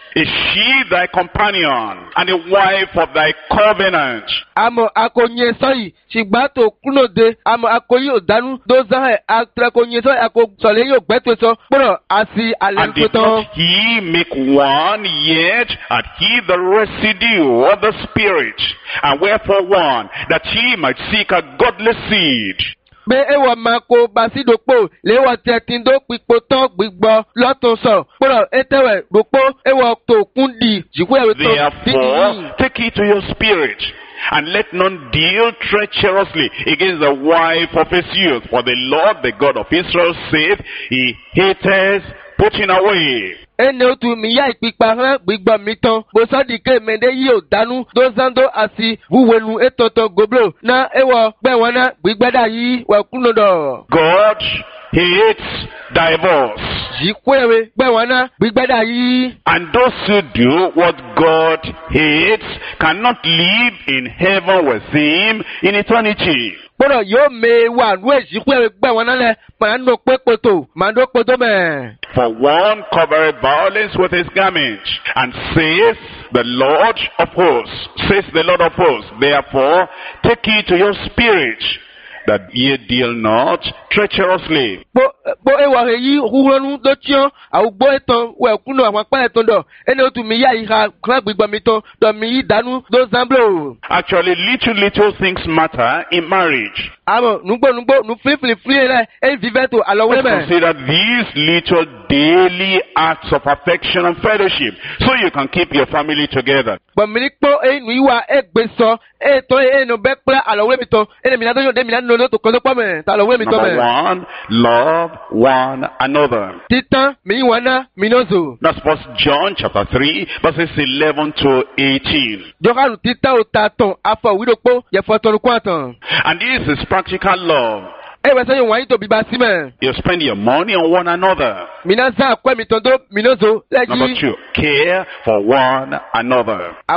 S1: Is she thy companion and the wife of thy covenant?
S2: Amo akonye soyi shigbato kunode amo akoyi odanu dozahe atrakonye soyi ako sole yo gbeto so poro asi
S1: And did
S2: alenkoto.
S1: not he make one, yet had he the residue of the Spirit, and wherefore one, that he might seek a godly seed.
S2: Be ewa mako basidokpo lewa tiatindo pipo to gbigbo lotun so poro etewe dokpo ewa to kundi jikwe to
S1: Therefore, take heed to your spirit, and let none deal treacherously against the wife of his youth. For the Lord, the God of Israel, saith, He hateth putting away.
S2: ene otu mi ya ipipa han gbigbo mi tan bo sadike mende yi o danu dozando asi wuwenu etoto goblo na ewo gbe won na gbigbeda yi wa kunodo
S1: God hates divorce.
S2: jikwewe gbe won na gbigbeda yi.
S1: And those who do what God hates cannot live in heaven with him in eternity.
S2: Poro yo me wa nu ejikwewe gbe won na le ma no pepoto ma do poto me.
S1: For one covereth violence with his garment, and saith the Lord of hosts, says the Lord of hosts, therefore take heed to your spirit, that ye deal not treacherously.
S2: Bo bo ewa he yi huhonu do tion awugbo etan we kuno awon pa etan do ene otu mi ya iha kran gbigbo mi to do mi yi danu do zamblo.
S1: Actually, little, little things matter in marriage.
S2: Amo nugbo nugbo nu fli fli fli le e vive to alowe
S1: Let's
S2: me.
S1: consider these little daily acts of affection and fellowship, so you can keep your family together.
S2: But mi po e nu iwa e gbe so e to e no be pla alowe mi to ene mi na do yo de mi na no to ko so po me ta alowe mi to
S1: Number
S2: me.
S1: one, love one another.
S2: Titan mi wana minozo.
S1: That's First John chapter three, verses eleven to eighteen.
S2: Joharu titan o ta ton afọ widopo ye foton kwatan.
S1: And this is practical love.
S2: E we se yo wan yi to biba si me.
S1: You spend your money on one another.
S2: Mina za kwe mi tondo minozo
S1: Number
S2: leji.
S1: two, care for one another.